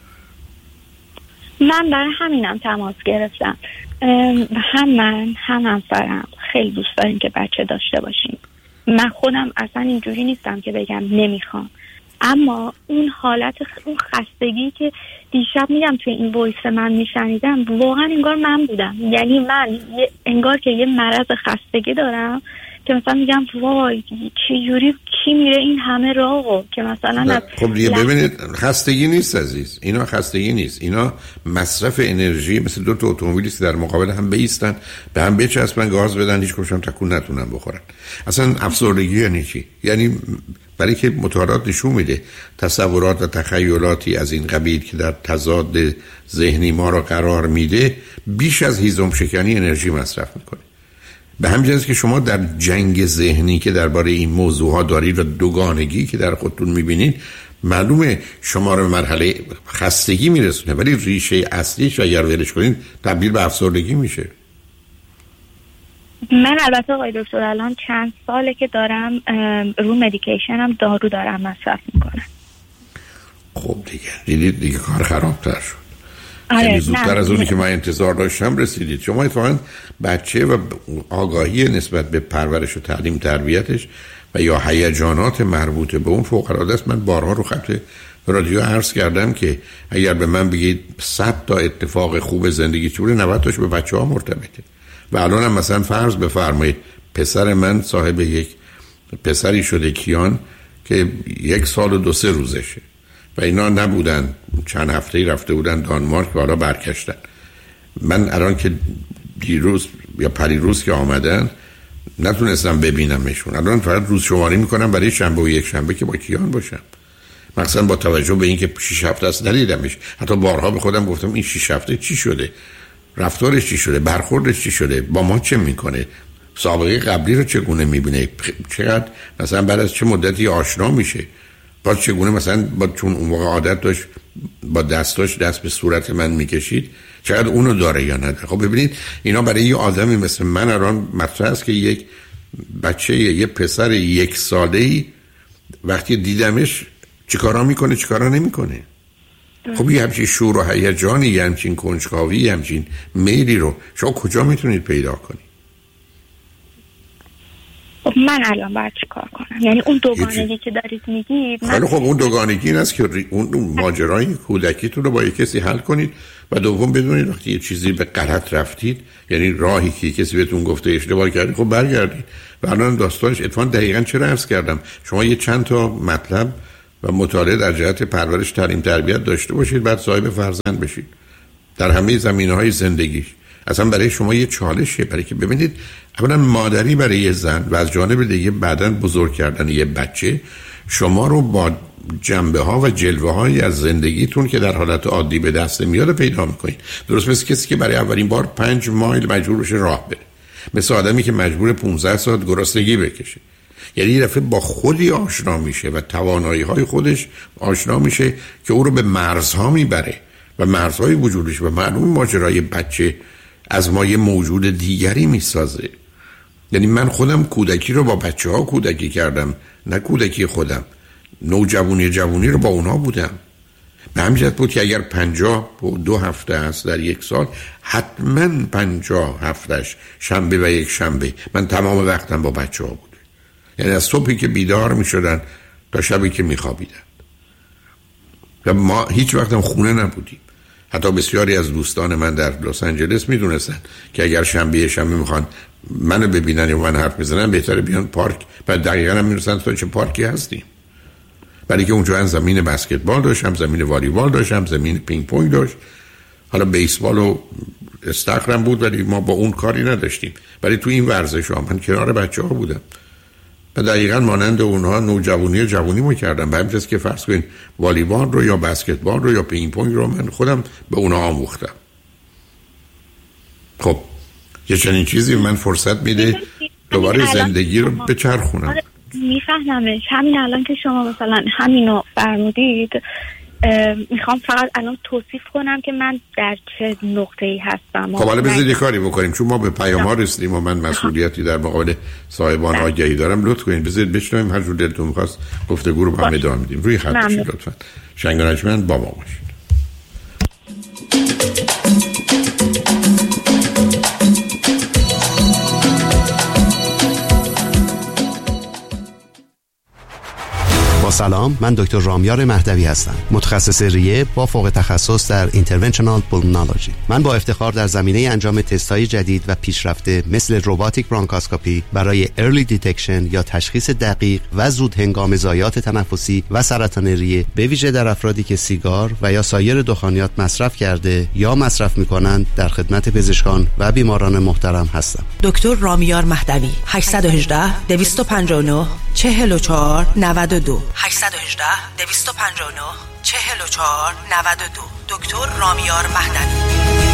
من برای همینم تماس گرفتم. هم من هم همسرم خیلی دوست داریم که بچه داشته باشیم. من خودم اصلا اینجوری نیستم که بگم نمیخوام، اما اون حالت اون خستگی که دیشب میگم توی این وایس من میشنیدم، واقعا انگار من بودم. یعنی من انگار که یه مرض خستگی دارم که مثلا میگم وای چه جوری کی میره این همه راهو که مثلا خب دیگه ببینید خستگی نیست عزیز، اینا خستگی نیست، اینا مصرف انرژی، مثل دو تا اتومبیلی که در مقابل هم بایستن، به هم بچسبن، گاز بدن، هیچ کدومشون تکون نتونن بخورن. اصلا افسردگی یعنی چی؟ یعنی برای که مطالعات نشون میده تصورات و تخیلاتی از این قبیل که در تضاد ذهنی ما رو قرار میده بیش از هیزم شکنی انرژی مصرف میکنه. به همین جهت که شما در جنگ ذهنی که درباره این موضوع ها دارید و دوگانگی که در خودتون میبینید، معلومه شما رو به مرحله خستگی میرسونه، ولی ریشه اصلیش اگر ولش کنید تبدیل به افسردگی میشه. من البته آقای دکتر الان چند ساله که دارم رو مدیکیشنم دارو دارم مصرف میکنم. خب دیگه دیدید دیگه کار خرابتر شد. آره، یعنی زودتر از اونی که من انتظار داشتم رسیدید. شما اتفاقا بچه و آگاهی نسبت به پرورش و تعلیم تربیتش و یا هیجانات مربوط به اون فوق العاده است. من بارها رو خط رادیو عرض کردم که اگر به من بگید صد تا اتفاق خوب زندگی چه بوده، نود تاش به بچه‌ها مرتبطه. و الان هم مثلا فرض بفرمایید پسر من صاحب یک پسری شده کیان که یک سال و دو سه روزشه و اینا نبودن، چند هفته‌ای رفته بودن دانمارک و حالا برگشتن. من الان که دیروز یا پریروز که آمدن نتونستم ببینمشون، الان فقط روز شماری میکنم برای شنبه و یک شنبه که با کیان باشم، مثلا با توجه به اینکه شش هفته است ندیدمش. حتی بارها به خودم گفتم این شش هفته چی شده، رفتارش چی شده، برخوردش چی شده، با ما چه میکنه، سابقه قبلی رو چگونه میبینه، چقدر مثلا بعد از چه مدتی آشنا میشه، باز چگونه مثلا با چون اون موقع عادت داشت با دستاش دست به صورت من میکشید، چقدر اونو داره یا نداره. خب ببینید اینا برای یه آدمی مثل من الان مطرح است که یک بچه یه پسر یک ساله‌ای وقتی دیدمش چیکارا میکنه چیکارا نمیکنه. خب یه همچین شور و هیجانی، یه همچین کنجکاوی، یه همچین میلی رو شما کجا میتونید پیدا کنید؟ خب من الان باید چی کار کنم؟ یعنی اون دوگانگی که دارید میگید من... خب اون دوگانگی این است که اون ماجرای کودکیتون رو با یک کسی حل کنید و دوم بدونید وقتی یه چیزی به غلط رفتید، یعنی راهی که کسی بهتون گفته اشتباه کردید، خب برگردید. و الان داستانش اتفاقا دقیقاً چرا عرض کردم شما یه چند تا مطلب و مطالعه در جهت پرورش تعلیم تربیت داشته باشید، بعد صاحب فرزند بشید در همه زمینه‌های زندگیش. اصلا برای شما یه چالشه، برای که ببینید اولا مادری برای یه زن و از جانب دیگه بعداً بزرگ کردن یه بچه شما رو با جنبه ها و جلوه هایی از زندگیتون که در حالت عادی به دست میاد پیدا میکنید. درست مثل کسی که برای اولین بار پنج مایل مجبور بشه راه بره، مثل آدمی که مجبور پانزده ساعت گرسنگی بکشه. یعنی یه دفعه با خودی آشنا میشه و توانایی های خودش آشنا میشه که او رو به مرزها میبره و مرزهای وجودش و معلوم ماجرای بچه از ما یه موجود دیگری میسازه. یعنی من خودم کودکی رو با بچه ها کودکی کردم، نه کودکی خودم. نوجوانی جوانی رو با اونا بودم. به همین جهت بود که اگر پنجاه و دو هفته است در یک سال، حتما پنجاه هفتش شنبه و یک شنبه من تمام وقتم با بچه ها بوده. یعنی از صبحی که بیدار می شدن تا شبی که می خوابیدن. و ما هیچ وقتم خونه نبودیم. حتی بسیاری از دوستان من در لس آنجلس می دونستن که اگر شنبه شنبه می خوان منو ببینن یا من حرف بزنن بهتره بیان پارک و دقیقا هم می دونستن تا چه پارکی هستیم. برای که اونجا هم زمین بسکتبال داشت، هم زمین والیبال داشت، هم زمین پینگ پونگ داشت. حالا بیسبال و استخرم بود ولی ما با اون کاری نداشتیم. ولی تو این ورزش ها من کنار بچه ها بودم. و دقیقاً مانند اونها نوجوانی و جوانی ما کردم. به همین که فرض کنین والیبال رو یا بسکتبال رو یا پینگ پونگ رو من خودم به اونها آموختم. خب یه چنین چیزی من فرصت میده دوباره زندگی رو بچرخونم. میفهممش. همین الان که شما مثلا همینو فرمودید، میخوام فقط الان توصیف کنم که من در چه نقطه‌ای هستم. خب حالا بذارید کاری بکنیم، چون ما به پیام ها رسیدیم و من مسئولیتی در مقابل صاحبان آگهی دارم. لطف کنید بذارید بشنویم، هر جور دلتون می‌خواست گفتگو رو با هم ادامه میدیم. روی خط باشید لطفاً. شنگانجمن با ما باشید. با سلام، من دکتر رامیار مهدوی هستم، متخصص ریه با فوق تخصص در اینترونشنال پولمونولوژی. من با افتخار در زمینه انجام تست‌های جدید و پیشرفته مثل روباتیک برانکاسکوپی برای ارلی دیتکشن یا تشخیص دقیق و زود هنگام ضایعات تنفسی و سرطان ریه، به ویژه در افرادی که سیگار و یا سایر دخانیات مصرف کرده یا مصرف می‌کنند، در خدمت پزشکان و بیماران محترم هستم. دکتر رامیار مهدوی، هشت یک هشت دویست و پنجاه و نه چهل و چهار نود و دو هشت یک هشت دویست و پنجاه و نه چهل و چهار نود و دو. دکتر رامیار مهدوی.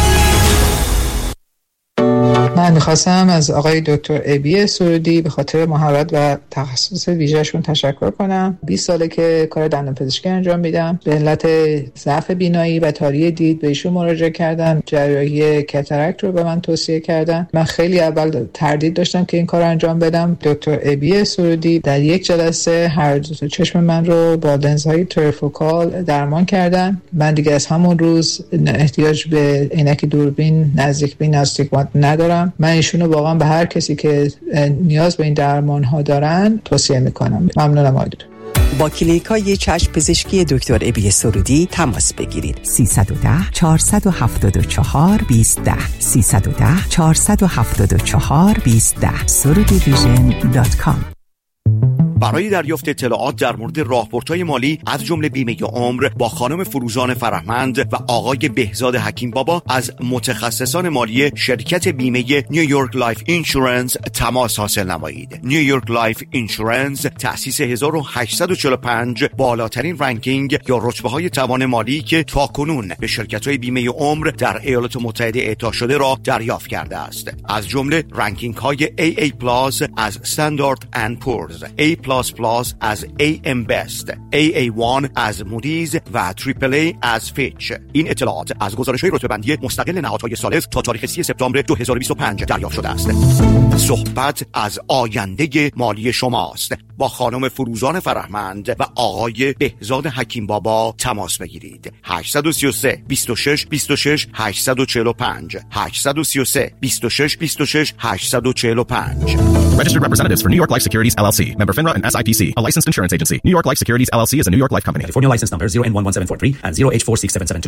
من میخواستم از آقای دکتر ابی سرودی به خاطر مهارت و تخصص ویژه‌شون تشکر کنم. بیست ساله که کار دندانپزشکی انجام میدم. به علت ضعف بینایی و تاری دید به ایشون مراجعه کردم. جراحی کاتاراکت رو به من توصیه کردن. من خیلی اول تردید داشتم که این کار رو انجام بدم. دکتر ابی سرودی در یک جلسه هر دو تا چشم من رو با لنزهای تریفوکال درمان کردن. من دیگه از همون روز احتیاج به عینک دوربین، نزدیک بین، استیگمات ندارم. من ایشونو واقعا به هر کسی که نیاز به این درمان ها دارن توصیه میکنم. ممنونم آقای دکتر. با کلینیکای چشم پزشکی دکتر ابی سرودی تماس بگیرید. سیصد و ده چهارصد و هفتاد و چهار بیست ده سیصد و ده چهارصد و هفتاد و چهار بیست ده سرودی ویژن دات کام. برای دریافت اطلاعات در مورد راهبردهای مالی از جمله بیمه عمر با خانم فروزان فرهمند و آقای بهزاد حکیم بابا از متخصصان مالی شرکت بیمه نیویورک لایف اینشورنس تماس حاصل نمایید. نیویورک لایف اینشورنس تأسیس هزار و هشتصد و چهل و پنج، بالاترین رنکینگ یا رتبه‌های توان مالی که تاکنون به شرکت‌های بیمه عمر در ایالات متحده اعطا شده را دریافت کرده است. از جمله رنکینگ‌های ای ای پلاس از استاندارد اند پورز، A پلاس پلاس از ای ام Best، ای ای وان از مودیز و تریپل ای از فیچ. این اطلاعات از گزارش‌های رتبه‌بندی مستقل نهادهای ثالث تا تاریخ سی سپتامبر دو هزار و بیست و پنج دریافت شده است. صحبت از آینده مالی شماست. با خانم فروزان فرهمند و آقای بهزاد حکیم بابا تماس بگیرید. هشت سه سه بیست و شش بیست و شش هشتصد و چهل و پنج هشت سه سه بیست و شش بیست و شش هشتصد و چهل و پنج. Registered representatives for New York Life Securities L L C, member FINRA and S I P C, a licensed insurance agency. New York Life Securities L L C is a New York Life company. California license number zero N one one seven four three and zero H four six seven seven two.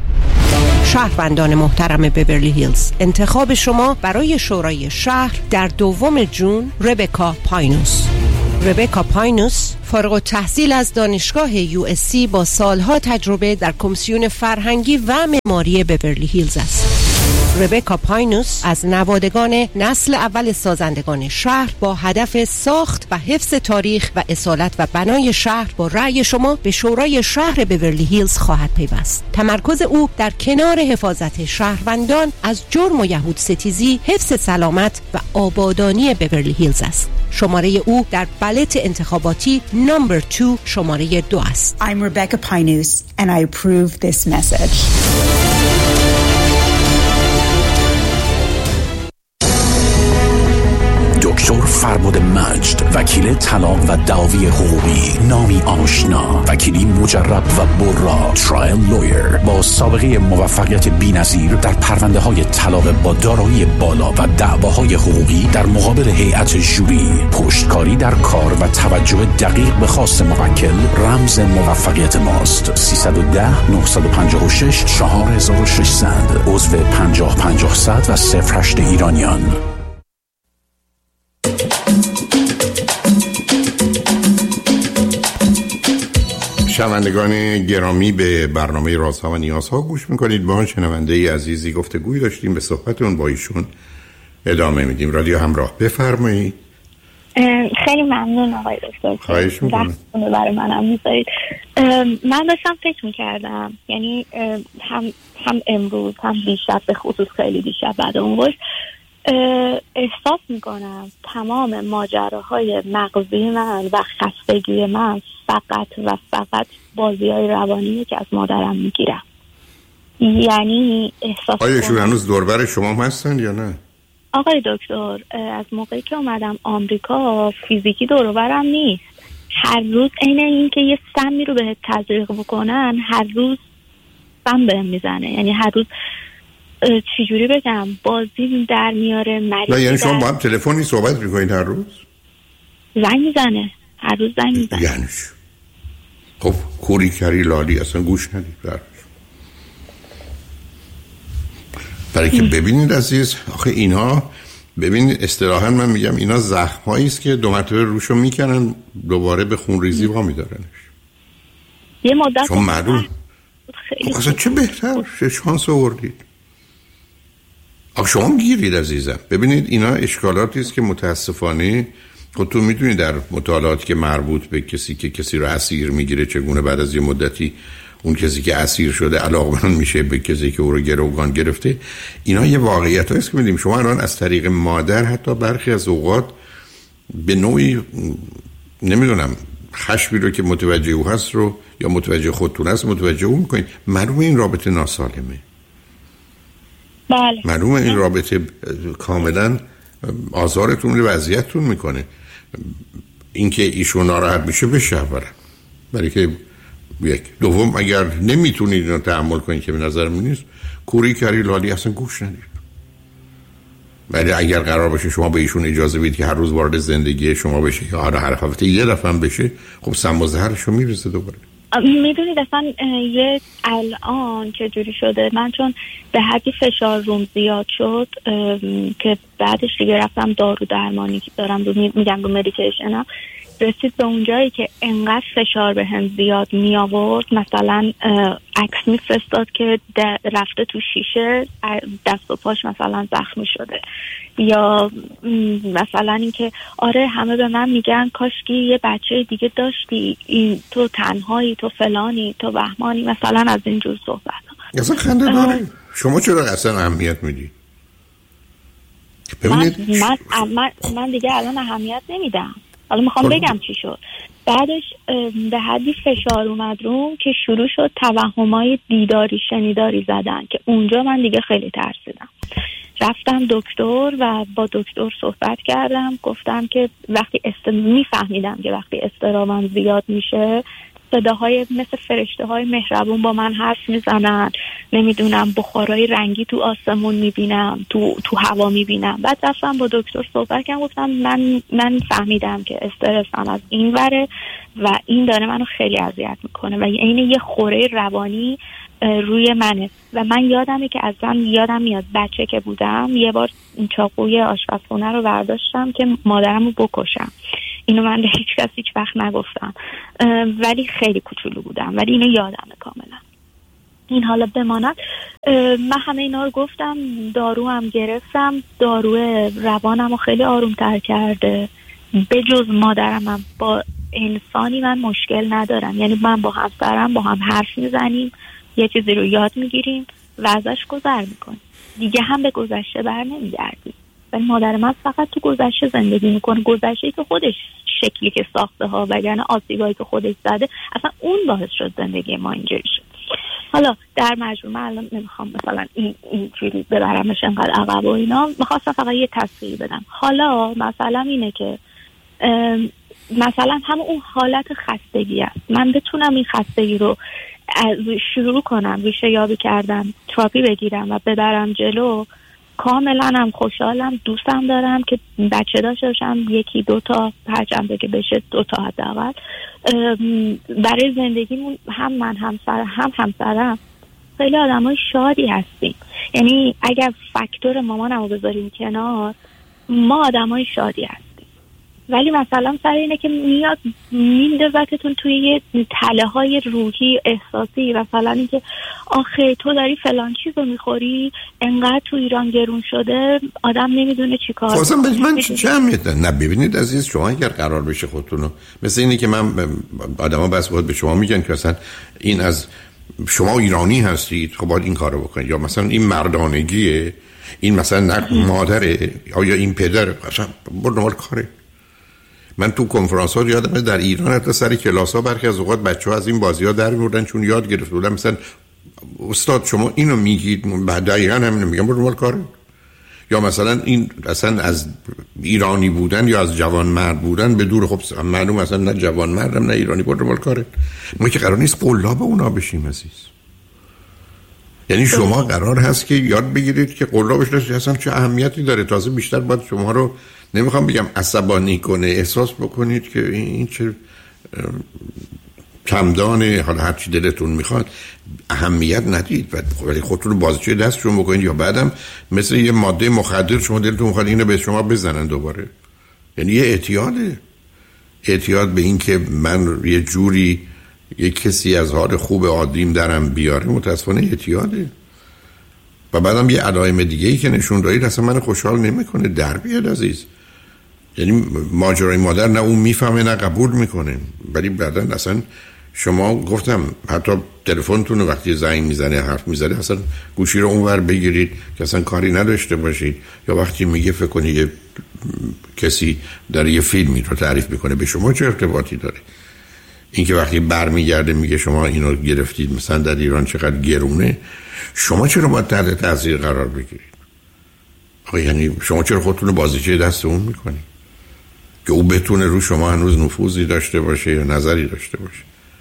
شهروندان محترم بیورلی هیلز، انتخاب شما برای شورای شهر در دوم جون ربکا پاینوس. ربکا پاینوس فارغ التحصیل از دانشگاه یو اس سی با سالها تجربه در کمیسیون فرهنگی و معماری بیورلی هیلز است. ربکا پاینوس از نوادگان نسل اول سازندگان شهر با هدف ساخت و حفظ تاریخ و اصالت و بنای شهر با رأی شما به شورای شهر بیورلی هیلز خواهد پیوست. تمرکز او در کنار حفاظت شهروندان از جرم و یهود ستیزی، حفظ سلامت و آبادانی بیورلی هیلز است. شماره او در بالت انتخاباتی نمبر دو شماره دو است. I'm Rebecca Pinus and I approve this message. دکتر فرباد مجد، وکیل طلاق و دعاوی حقوقی، نامی آشنا، وکیلی مجرب و برا، ترایل لویر با سابقه موفقیت بی‌نظیر در پرونده های طلاق با دارایی بالا و دعواهای حقوقی در مقابل هیئت ژوری، پشتکاری در کار و توجه دقیق به خواست موکل رمز موفقیت ماست. سیصد و ده نهصد و پنجاه و شش چهار هزار و ششصد، عضو پنجاه پنجاه صد و صفر هشت ایرانیان. شنوندگان گرامی، به برنامه رازها و نیازها گوش میکنید. با شنونده عزیزی گفتگوی داشتیم، به صحبتون با ایشون ادامه میدیم. رادیو همراه، بفرمایید. خیلی ممنون آقای دکتر. خواهش میکنم. برای منم میذارید. من داشتم فکر میکردم، یعنی هم هم امروز هم دیشب، به خصوص خیلی دیشب بعد اون گوش احساس میکنم تمام ماجراهای مغزی من و خستگی من فقط و فقط بازی‌های روانیه که از مادرم میگیرم. یعنی احساس آیا ایشون هنوز دوربر شما هستن یا نه؟ آقای دکتر، از موقعی که اومدم آمریکا فیزیکی دور و برم نیست. هر روز عین این که یه سمی رو بهت تزریق بکنن، هر روز سم بهم میزنه. یعنی هر روز چجوری بگم، بازی در میاره، مریض. نه یعنی شما با هم تلفنی صحبت میکنید هر روز؟ زنگ میزنه، هر روز زنگ میزنه. یعنی خب کوری کری لالی اصلا گوش ندید برش. برای که ببینید عزیز، آخه اینا ببینید اصطلاحاً من میگم اینا زخم‌هایی است که دو مرتبه روشو میکنن دوباره به خونریزی وا میدارنش. یه مدت چون معلوم اصلا چه بهتر، چه شانس آوردید. آخه شما گیرید عزیزم. ببینید اینا اشکالاتی است که متاسفانه خودتون میدونید در مطالعاتی که مربوط به کسی که کسی رو اسیر میگیره چگونه بعد از یه مدتی اون کسی که اسیر شده علاقمند میشه به کسی که او رو گروگان گرفته. اینا یه واقعیت هست که میدیم شما الان از طریق مادر حتی برخی از اوقات به نوعی نمیدونم خشمی رو که متوجه او هست رو یا متوجه خودتون هست متوجه او میکنید. معلومه این رابطه ناسالمه. بله. معلومه این رابطه کاملا آزارتون و اذیتتون میکنه. اینکه ایشون ناراحت میشه بشه اولا، برای که یک دوم اگر نمیتونید اینو تحمل کنید که به نظر من نیست، کوری کری لالی اصلا گوش ندید. ولی اگر قرار باشه شما به ایشون اجازه بدید که هر روز وارد زندگی شما بشه یا هر هفته یه دفعه هم بشه، خب سم و زهرشو میرسه دوباره. میدونید اصلا یه الان چه جوری شده، من چون به حدی فشار روم زیاد شد که بعدش دیگه رفتم دارو درمانی که دارم رو میگم رو مدیکیشنم، رسید به اونجایی که انقدر فشار به هم زیاد می آورد، مثلا عکس می فرستاد که رفته تو شیشه دست و پاش مثلا زخمی شده، یا مثلا اینکه آره همه به من میگن کاشکی یه بچه دیگه داشتی، این تو تنهایی، تو فلانی، تو بهمانی، مثلا از اینجور صحبت. اصلا خنده داره. شما چرا اصلا اهمیت میدی؟ من, من, من, من دیگه الان اهمیت نمیدم. حالا میخوام بگم چی شد. بعدش به حدی فشار اومد روم که شروع شد توهمای دیداری شنیداری زدن که اونجا من دیگه خیلی ترسیدم. رفتم دکتر و با دکتر صحبت کردم، گفتم که وقتی است... میفهمیدم که وقتی اضطرابم زیاد میشه صداهای مثل فرشته های مهربون با من حرف میزنن، نمیدونم بخارای رنگی تو آسمون میبینم، تو تو هوا میبینم. بعد رفتم با دکتر صحبت کردم، گفتم من من فهمیدم که استرسم از این وره و این داره منو خیلی اذیت میکنه و عین یه خوره روانی روی منه. و من یادمه که اصلا یادم میاد بچه که بودم یه بار چاقوی آشپزخونه رو برداشتم که مادرمو بکشم. اینو من به هیچ کس هیچ وقت نگفتم، ولی خیلی کوچولو بودم، ولی اینو یادمه کاملا. این حالا بماند، من همه اینا رو گفتم، دارو هم گرفتم، دارو روانم رو خیلی آرومتر کرده. به جز مادرم هم با انسانی من مشکل ندارم، یعنی من با همسرم با هم حرف میزنیم، یه چیزی رو یاد میگیریم و ازش گذر میکنیم، دیگه هم به گذشته بر نمیگردیم. ولی مادر من فقط تو گذشته زندگی میکنه، گذشته که خودش شکلی که ساخته ها و یعنی آسیبایی که خودش زده، اصلا اون باعث شد زندگی ما اینجوری شد. حالا در مجموع من الان نمیخوام مثلا این اینجوری ببرمش انقدر عقب و اینا، میخواستم فقط یه تصویر بدم. حالا مثلا اینه که مثلا هم اون حالت خستگی است، من بتونم این خستگی رو از شروع کنم ریشه یابی کردم، تراپی بگیرم و ببرم جلو، کاملا هم خوشحالم، دوستم دارم که بچه داشته باشم، یکی دو تا هرچند که بشه دو تا حداقل. برای زندگیمون هم من همسر هم همسرم خیلی آدمای شادی هستیم. یعنی اگر فاکتور مامانمو بذاریم کنار، ما آدمای شادی هستیم ولی مثلا سر اینه که میاد میندازتتون توی یه تله های روحی احساسی، مثلا اینکه آخه تو داری فلان چیزو میخوری، انقدر تو ایران گرون شده آدم نمیدونه چی کار. خواستم به من چه اهمیت داره؟ نه ببینید عزیز، شما اگر قرار بشه خودتونو مثل اینه که من آدم ها بس باید به شما میگن که مثلا این از شما ایرانی هستید خب باید این کارو بکنید، یا مثلا این مردانگیه، این مثلا نه مادره، یا این پدره، مثلا برو نمال کاره. من تو کنفرانس ها یادمه در ایران حتی سر کلاس ها برخی از اوقات بچه ها از این بازی ها در میوردن چون یاد گرفته بودن مثلا استاد شما اینو میگید، بعد دقیقا همینو میگم برو نمال کاره. یا مثلا این اصلا از ایرانی بودن یا از جوان مرد بودن به دور، خب معلوم اصلا نه جوان مردم نه ایرانی، برو نمال کاره. ما که قرار نیست قلاب اونا بشیم عزیز. یعنی شما قرار هست که یاد بگیرید که قلابش داشت اصلا چه اهمیتی داره. تازه بیشتر باید شما رو نمیخوام بگم عصبانی کنه، احساس بکنید که این چه کمدانه، حالا هر چی دلتون میخواد اهمیت ندید ولی خودتون رو بازیچه دستشون بکنید، یا بعدم مثل یه ماده مخدر شما دلتون میخواد اینو به شما بزنن دوباره. یعنی یه اعتیاده، اعتیاد به این که من یه جوری یه کسی از حال خوب عادیم درم بیاره، متاسفانه اعتیاده. و بعدم یه علائم دیگه ای که نشون دادید اصلا من خوشحال نمیکنه. در بیاد عزیز، یعنی ماجرای مادر نه اون میفهمه نه قبول میکنه، ولی بعدن اصلا شما گفتم حتی تلفنتون وقتی زنگ میزنه حرف میزنه اصلا گوشی رو اونور بگیرید که اصلا کاری نداشته باشید، یا وقتی میگه فکر کنید یه کسی در یه فیلمی رو تعریف میکنه به شما چه ارتباطی داره. این که وقتی برمیگرده میگه شما اینو گرفتید مثلا در ایران چقدر گرونه، شما چرا باید تحت تاثیر قرار بگیرید؟ آخه یعنی شما چرا خودتون رو بازیچه دست اون میکنید که او بتونه رو شما هنوز نفوذی داشته باشه یا نظری داشته باشه؟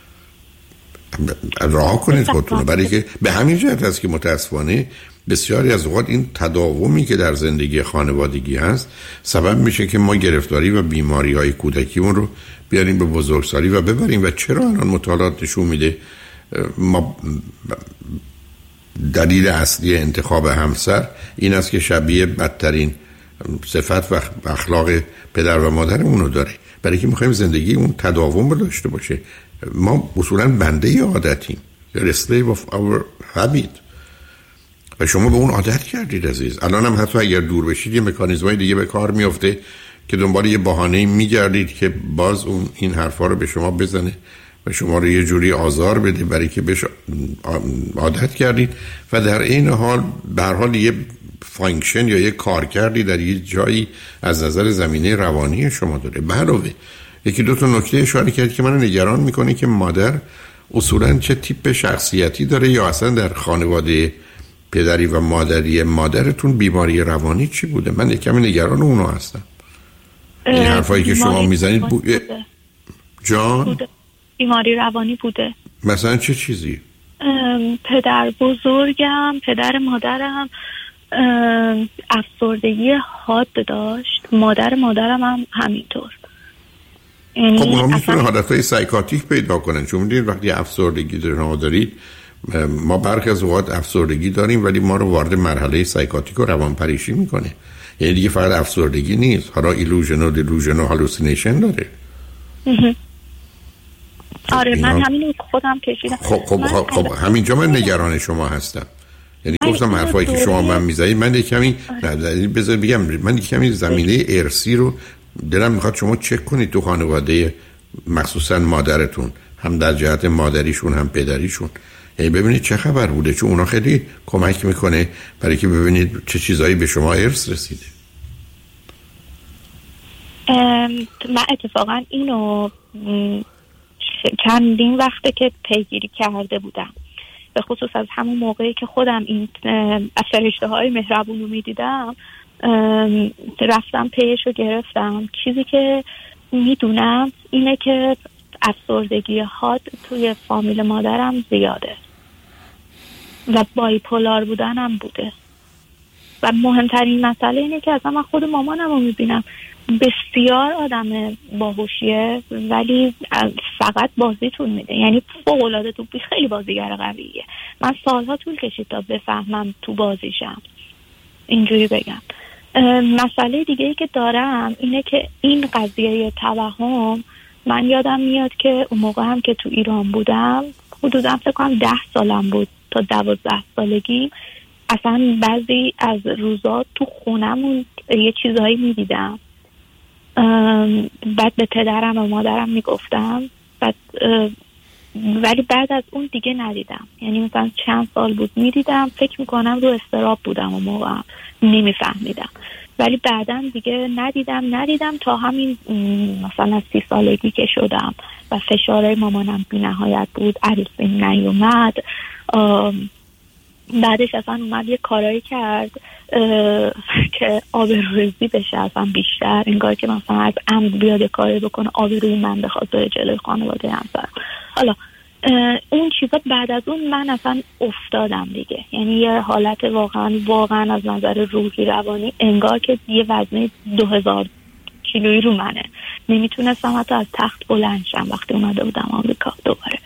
رها کنید خودتون رو. برای که به همین جهت هست که متاسفانه بسیاری از اوقات این تداومی که در زندگی خانوادگی هست سبب میشه که ما گرفتاری و بیماری های کودکیمون رو بیاریم به بزرگسالی و ببریم. و چرا الان مطالعات نشون میده ما دلیل اصلی انتخاب همسر این است که شبیه بدترین صفت و اخلاق پدر و مادرمون رو داره، برای که میخوایم زندگی اون تداوم رو داشته باشه. ما اصولا بنده عادتیم، the slave of our habit، و شما به اون عادت کردید عزیز. الان هم حتی اگر دور بشید یه مکانیزمای دیگه به کار میفته که دنبال یه بهانه‌ای میگردید که باز اون این حرفا رو به شما بزنه و شما رو یه جوری آزار بده، برای که بهش عادت کردید و در این حال به هر حال یه فانکشن یا یه کار کردی در یه جایی از نظر زمینه روانی شما داره. به علاوه یکی دو تا نکته اشاره کرد که منو نگران میکنه که مادر اصولا چه تیپ شخصیتی داره، یا اصلا در خانواده پدری و مادری مادرتون بیماری روانی چی بوده. من یکم نگران اونو هستم. این حرفایی که شما میزنید بو... جان بوده. بیماری روانی بوده. مثلا چه چیزی؟ پدر بزرگم، پدر مادرم افسردگی حاد داشت، مادر مادرم هم همینطور. خب اونا میتونه حالتهای سایکاتیک پیدا کنن، چون میدونید وقتی افسردگی دارید، ما برخی از اوقات افسردگی داریم ولی ما رو وارد مرحله سایکاتیک و روانپریشی میکنه. یعنی دیگه فقط افسردگی نیست، حالا ایلوژن و دیلوژن و هالوسینیشن داره. آره من همین خودم کشیدم. خب خب خب, خب همینجا من نگران شما هستم. یعنی گفتم حرفایی که شما من میزنید من یک کمی بذار بگم من یک کمی زمینه ارثی رو دلم میخواد شما چک کنید تو خانواده، مخصوصا مادرتون، هم در جهت مادریشون هم پدریشون، یعنی ببینید چه خبر بوده، چون اونا خیلی کمک میکنه برای که ببینید چه چیزایی به شما ارث رسیده. من اتفاقا اینو چندین وقته که پیگیری کرده بودم، به خصوص از همون موقعی که خودم این فرشته های مهربون رو میدیدم رفتم پیش رو گرفتم. چیزی که میدونم اینه که افسردگی حاد توی فامیل مادرم زیاده و بایپولار بودنم بوده و مهمترین مسئله اینه که اصلا من خود مامانم رو میبینم بسیار آدم باهوشیه ولی فقط بازیتون میده، یعنی فوق‌العاده تو خیلی بازیگر قویه. من سالها طول کشید تا بفهمم تو بازیشم، اینجوری بگم. مسئله دیگه ای که دارم اینه که این قضیه توهم، من یادم میاد که اون موقع هم که تو ایران بودم حدودا فکر کنم ده سالم بود تا دوازده سالگی، اصلا بعضی از روزا تو خونمون یه چیزهایی میدیدم، بعد به پدرم و مادرم میگفتم، بعد ولی بعد از اون دیگه ندیدم. یعنی مثلا چند سال بود میدیدم، فکر میکنم رو استراب بودم اون موقع، نمیفهمیدم، ولی بعدم دیگه ندیدم ندیدم تا همین مثلا سی سالگی که شدم و فشارهای مامانم بی نهایت بود، عروسیم نیومد، بعدش اصلا اومد یه کارایی کرد که آبروریزی بشه اصلا بیشتر، انگار که مثلا از عمد بیاد یه کاری بکنه آبروی من بخواد بره جلوی خانواده همسر. حالا اون چیزا بعد از اون من اصلا افتادم دیگه، یعنی یه حالت واقعا واقعا از نظر روحی روانی انگار که یه وزنه دو هزار کیلویی رو منه، نمیتونستم حتی از تخت بلند شم وقتی اومده بودم آمریکا دوباره.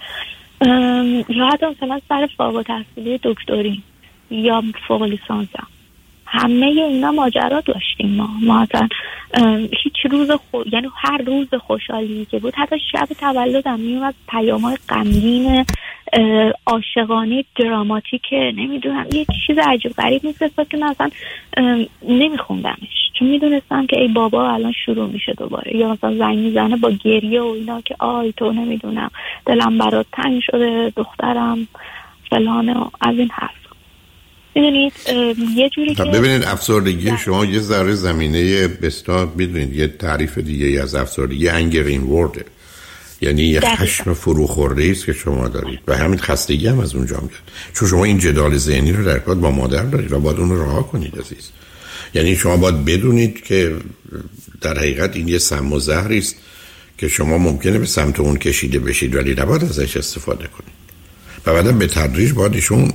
یا حتی مثلا سر فارغ التحصیلی دکتری یا فوق لیسانسم، همه اینا ماجرا داشتیم ما ما اصلا هیچ روز خو... یعنی هر روز خوشحالی که بود، حتی شب تولدم میومد پیام‌های غمگین عاشقانه دراماتیک، نمیدونم یه چیز عجیب غریب میفرستاد که من اصلا نمیخوندمش، چون میدونستم که ای بابا الان شروع میشه دوباره، یا مثلا زنگ میزنه با گریه و اینا که آی تو نمیدونم دلم برات تنگ شده دخترم فلان و از این حرف. میدونید یه جوری که ببینید افسردگی شما یه ذره زمینه بستا، میدونید یه تعریف دیگه از افسردگی انگر این ورده، یعنی یه خشم فروخورده است که شما دارید و همین خستگی هم از اونجا میاد، چون شما این جدال ذهنی رو در ارتباط با مادر دارید و باید اون رو رها کنید عزیز. یعنی شما باید بدونید که در حقیقت این یه سم و زهری است که شما ممکنه به سمت اون کشیده بشید ولی نباید ازش استفاده کنید و بعدا به تدریج باید ایشون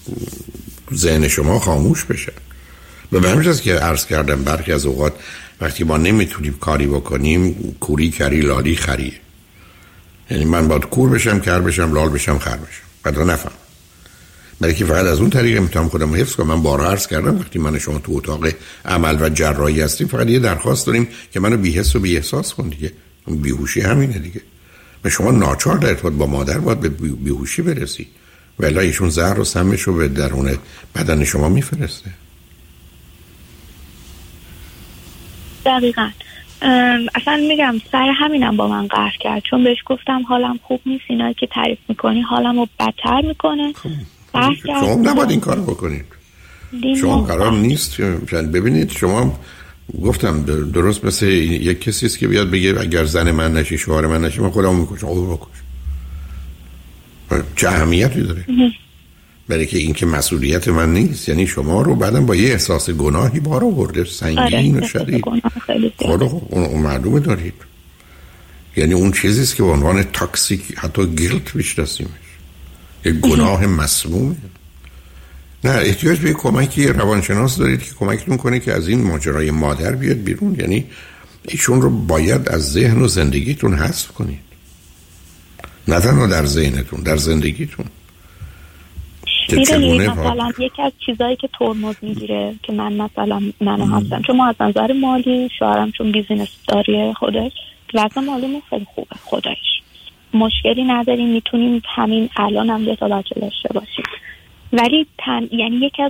ذهن شما خاموش بشه. و به همین جاست که عرض کردم برخی از اوقات وقتی ما نمیتونیم کاری بکنیم کوری کری لالی خریه، یعنی من باید کور بشم کر بشم لال بشم خر بشم بعدا نفهم، بلکه فقط از اون طریق میتونم خودم حفظ کنم. من بارها عرض کردم وقتی من شما تو اتاق عمل و جراحی هستیم فقط یه درخواست داریم که منو بی‌حس و بی‌احساس کن دیگه، بیهوشی همینه دیگه. و شما ناچار در ارتباط با مادر باید به بیهوشی برسی ولی ایشون زهر و سمش رو به درون بدن شما میفرسته. دقیقاً. اصلا میگم سر همینم با من قهر کرد، چون بهش گفتم حالم خوب نیست، اینا که تعریف میکنی حالم رو بدتر میکنه. قهر کرد. شما نباید این کارو بکنید. شما قرار نیست ببینید، شما گفتم درست مثل یک کسی است که بیاد بگه اگر زن من نشی شوهر من نشی من خودمو میکشم. او بکش. چه اهمیتی داره؟ برای که این که مسئولیت من نیست، یعنی شما رو بعدم با یه احساس گناهی بار آورده سنگین و شدید. خدا اون معلومه دارید، یعنی اون چیزیست که به عنوان تاکسیک حتی گیلت میشناسیمش، یه گناه مسمومه. نه احتیاج به کمکی روانشناس دارید که کمکتون کنه که از این ماجرای مادر بیاد بیرون، یعنی ایشون رو باید از ذهن و زندگیتون حذف کنید، نه تنها در ذهنتون در زندگیتون. میدونی مثلا یکی از چیزایی که ترمز میگیره که من مثلا منو هستم، چون ما از نظر مالی شوهرم چون بیزینس داره خودش وضع مالیمون خیلی خوبه خودش، مشکلی نداریم، میتونیم همین الان هم یه تا بچه داشته باشیم، ولی تن... یعنی یکی از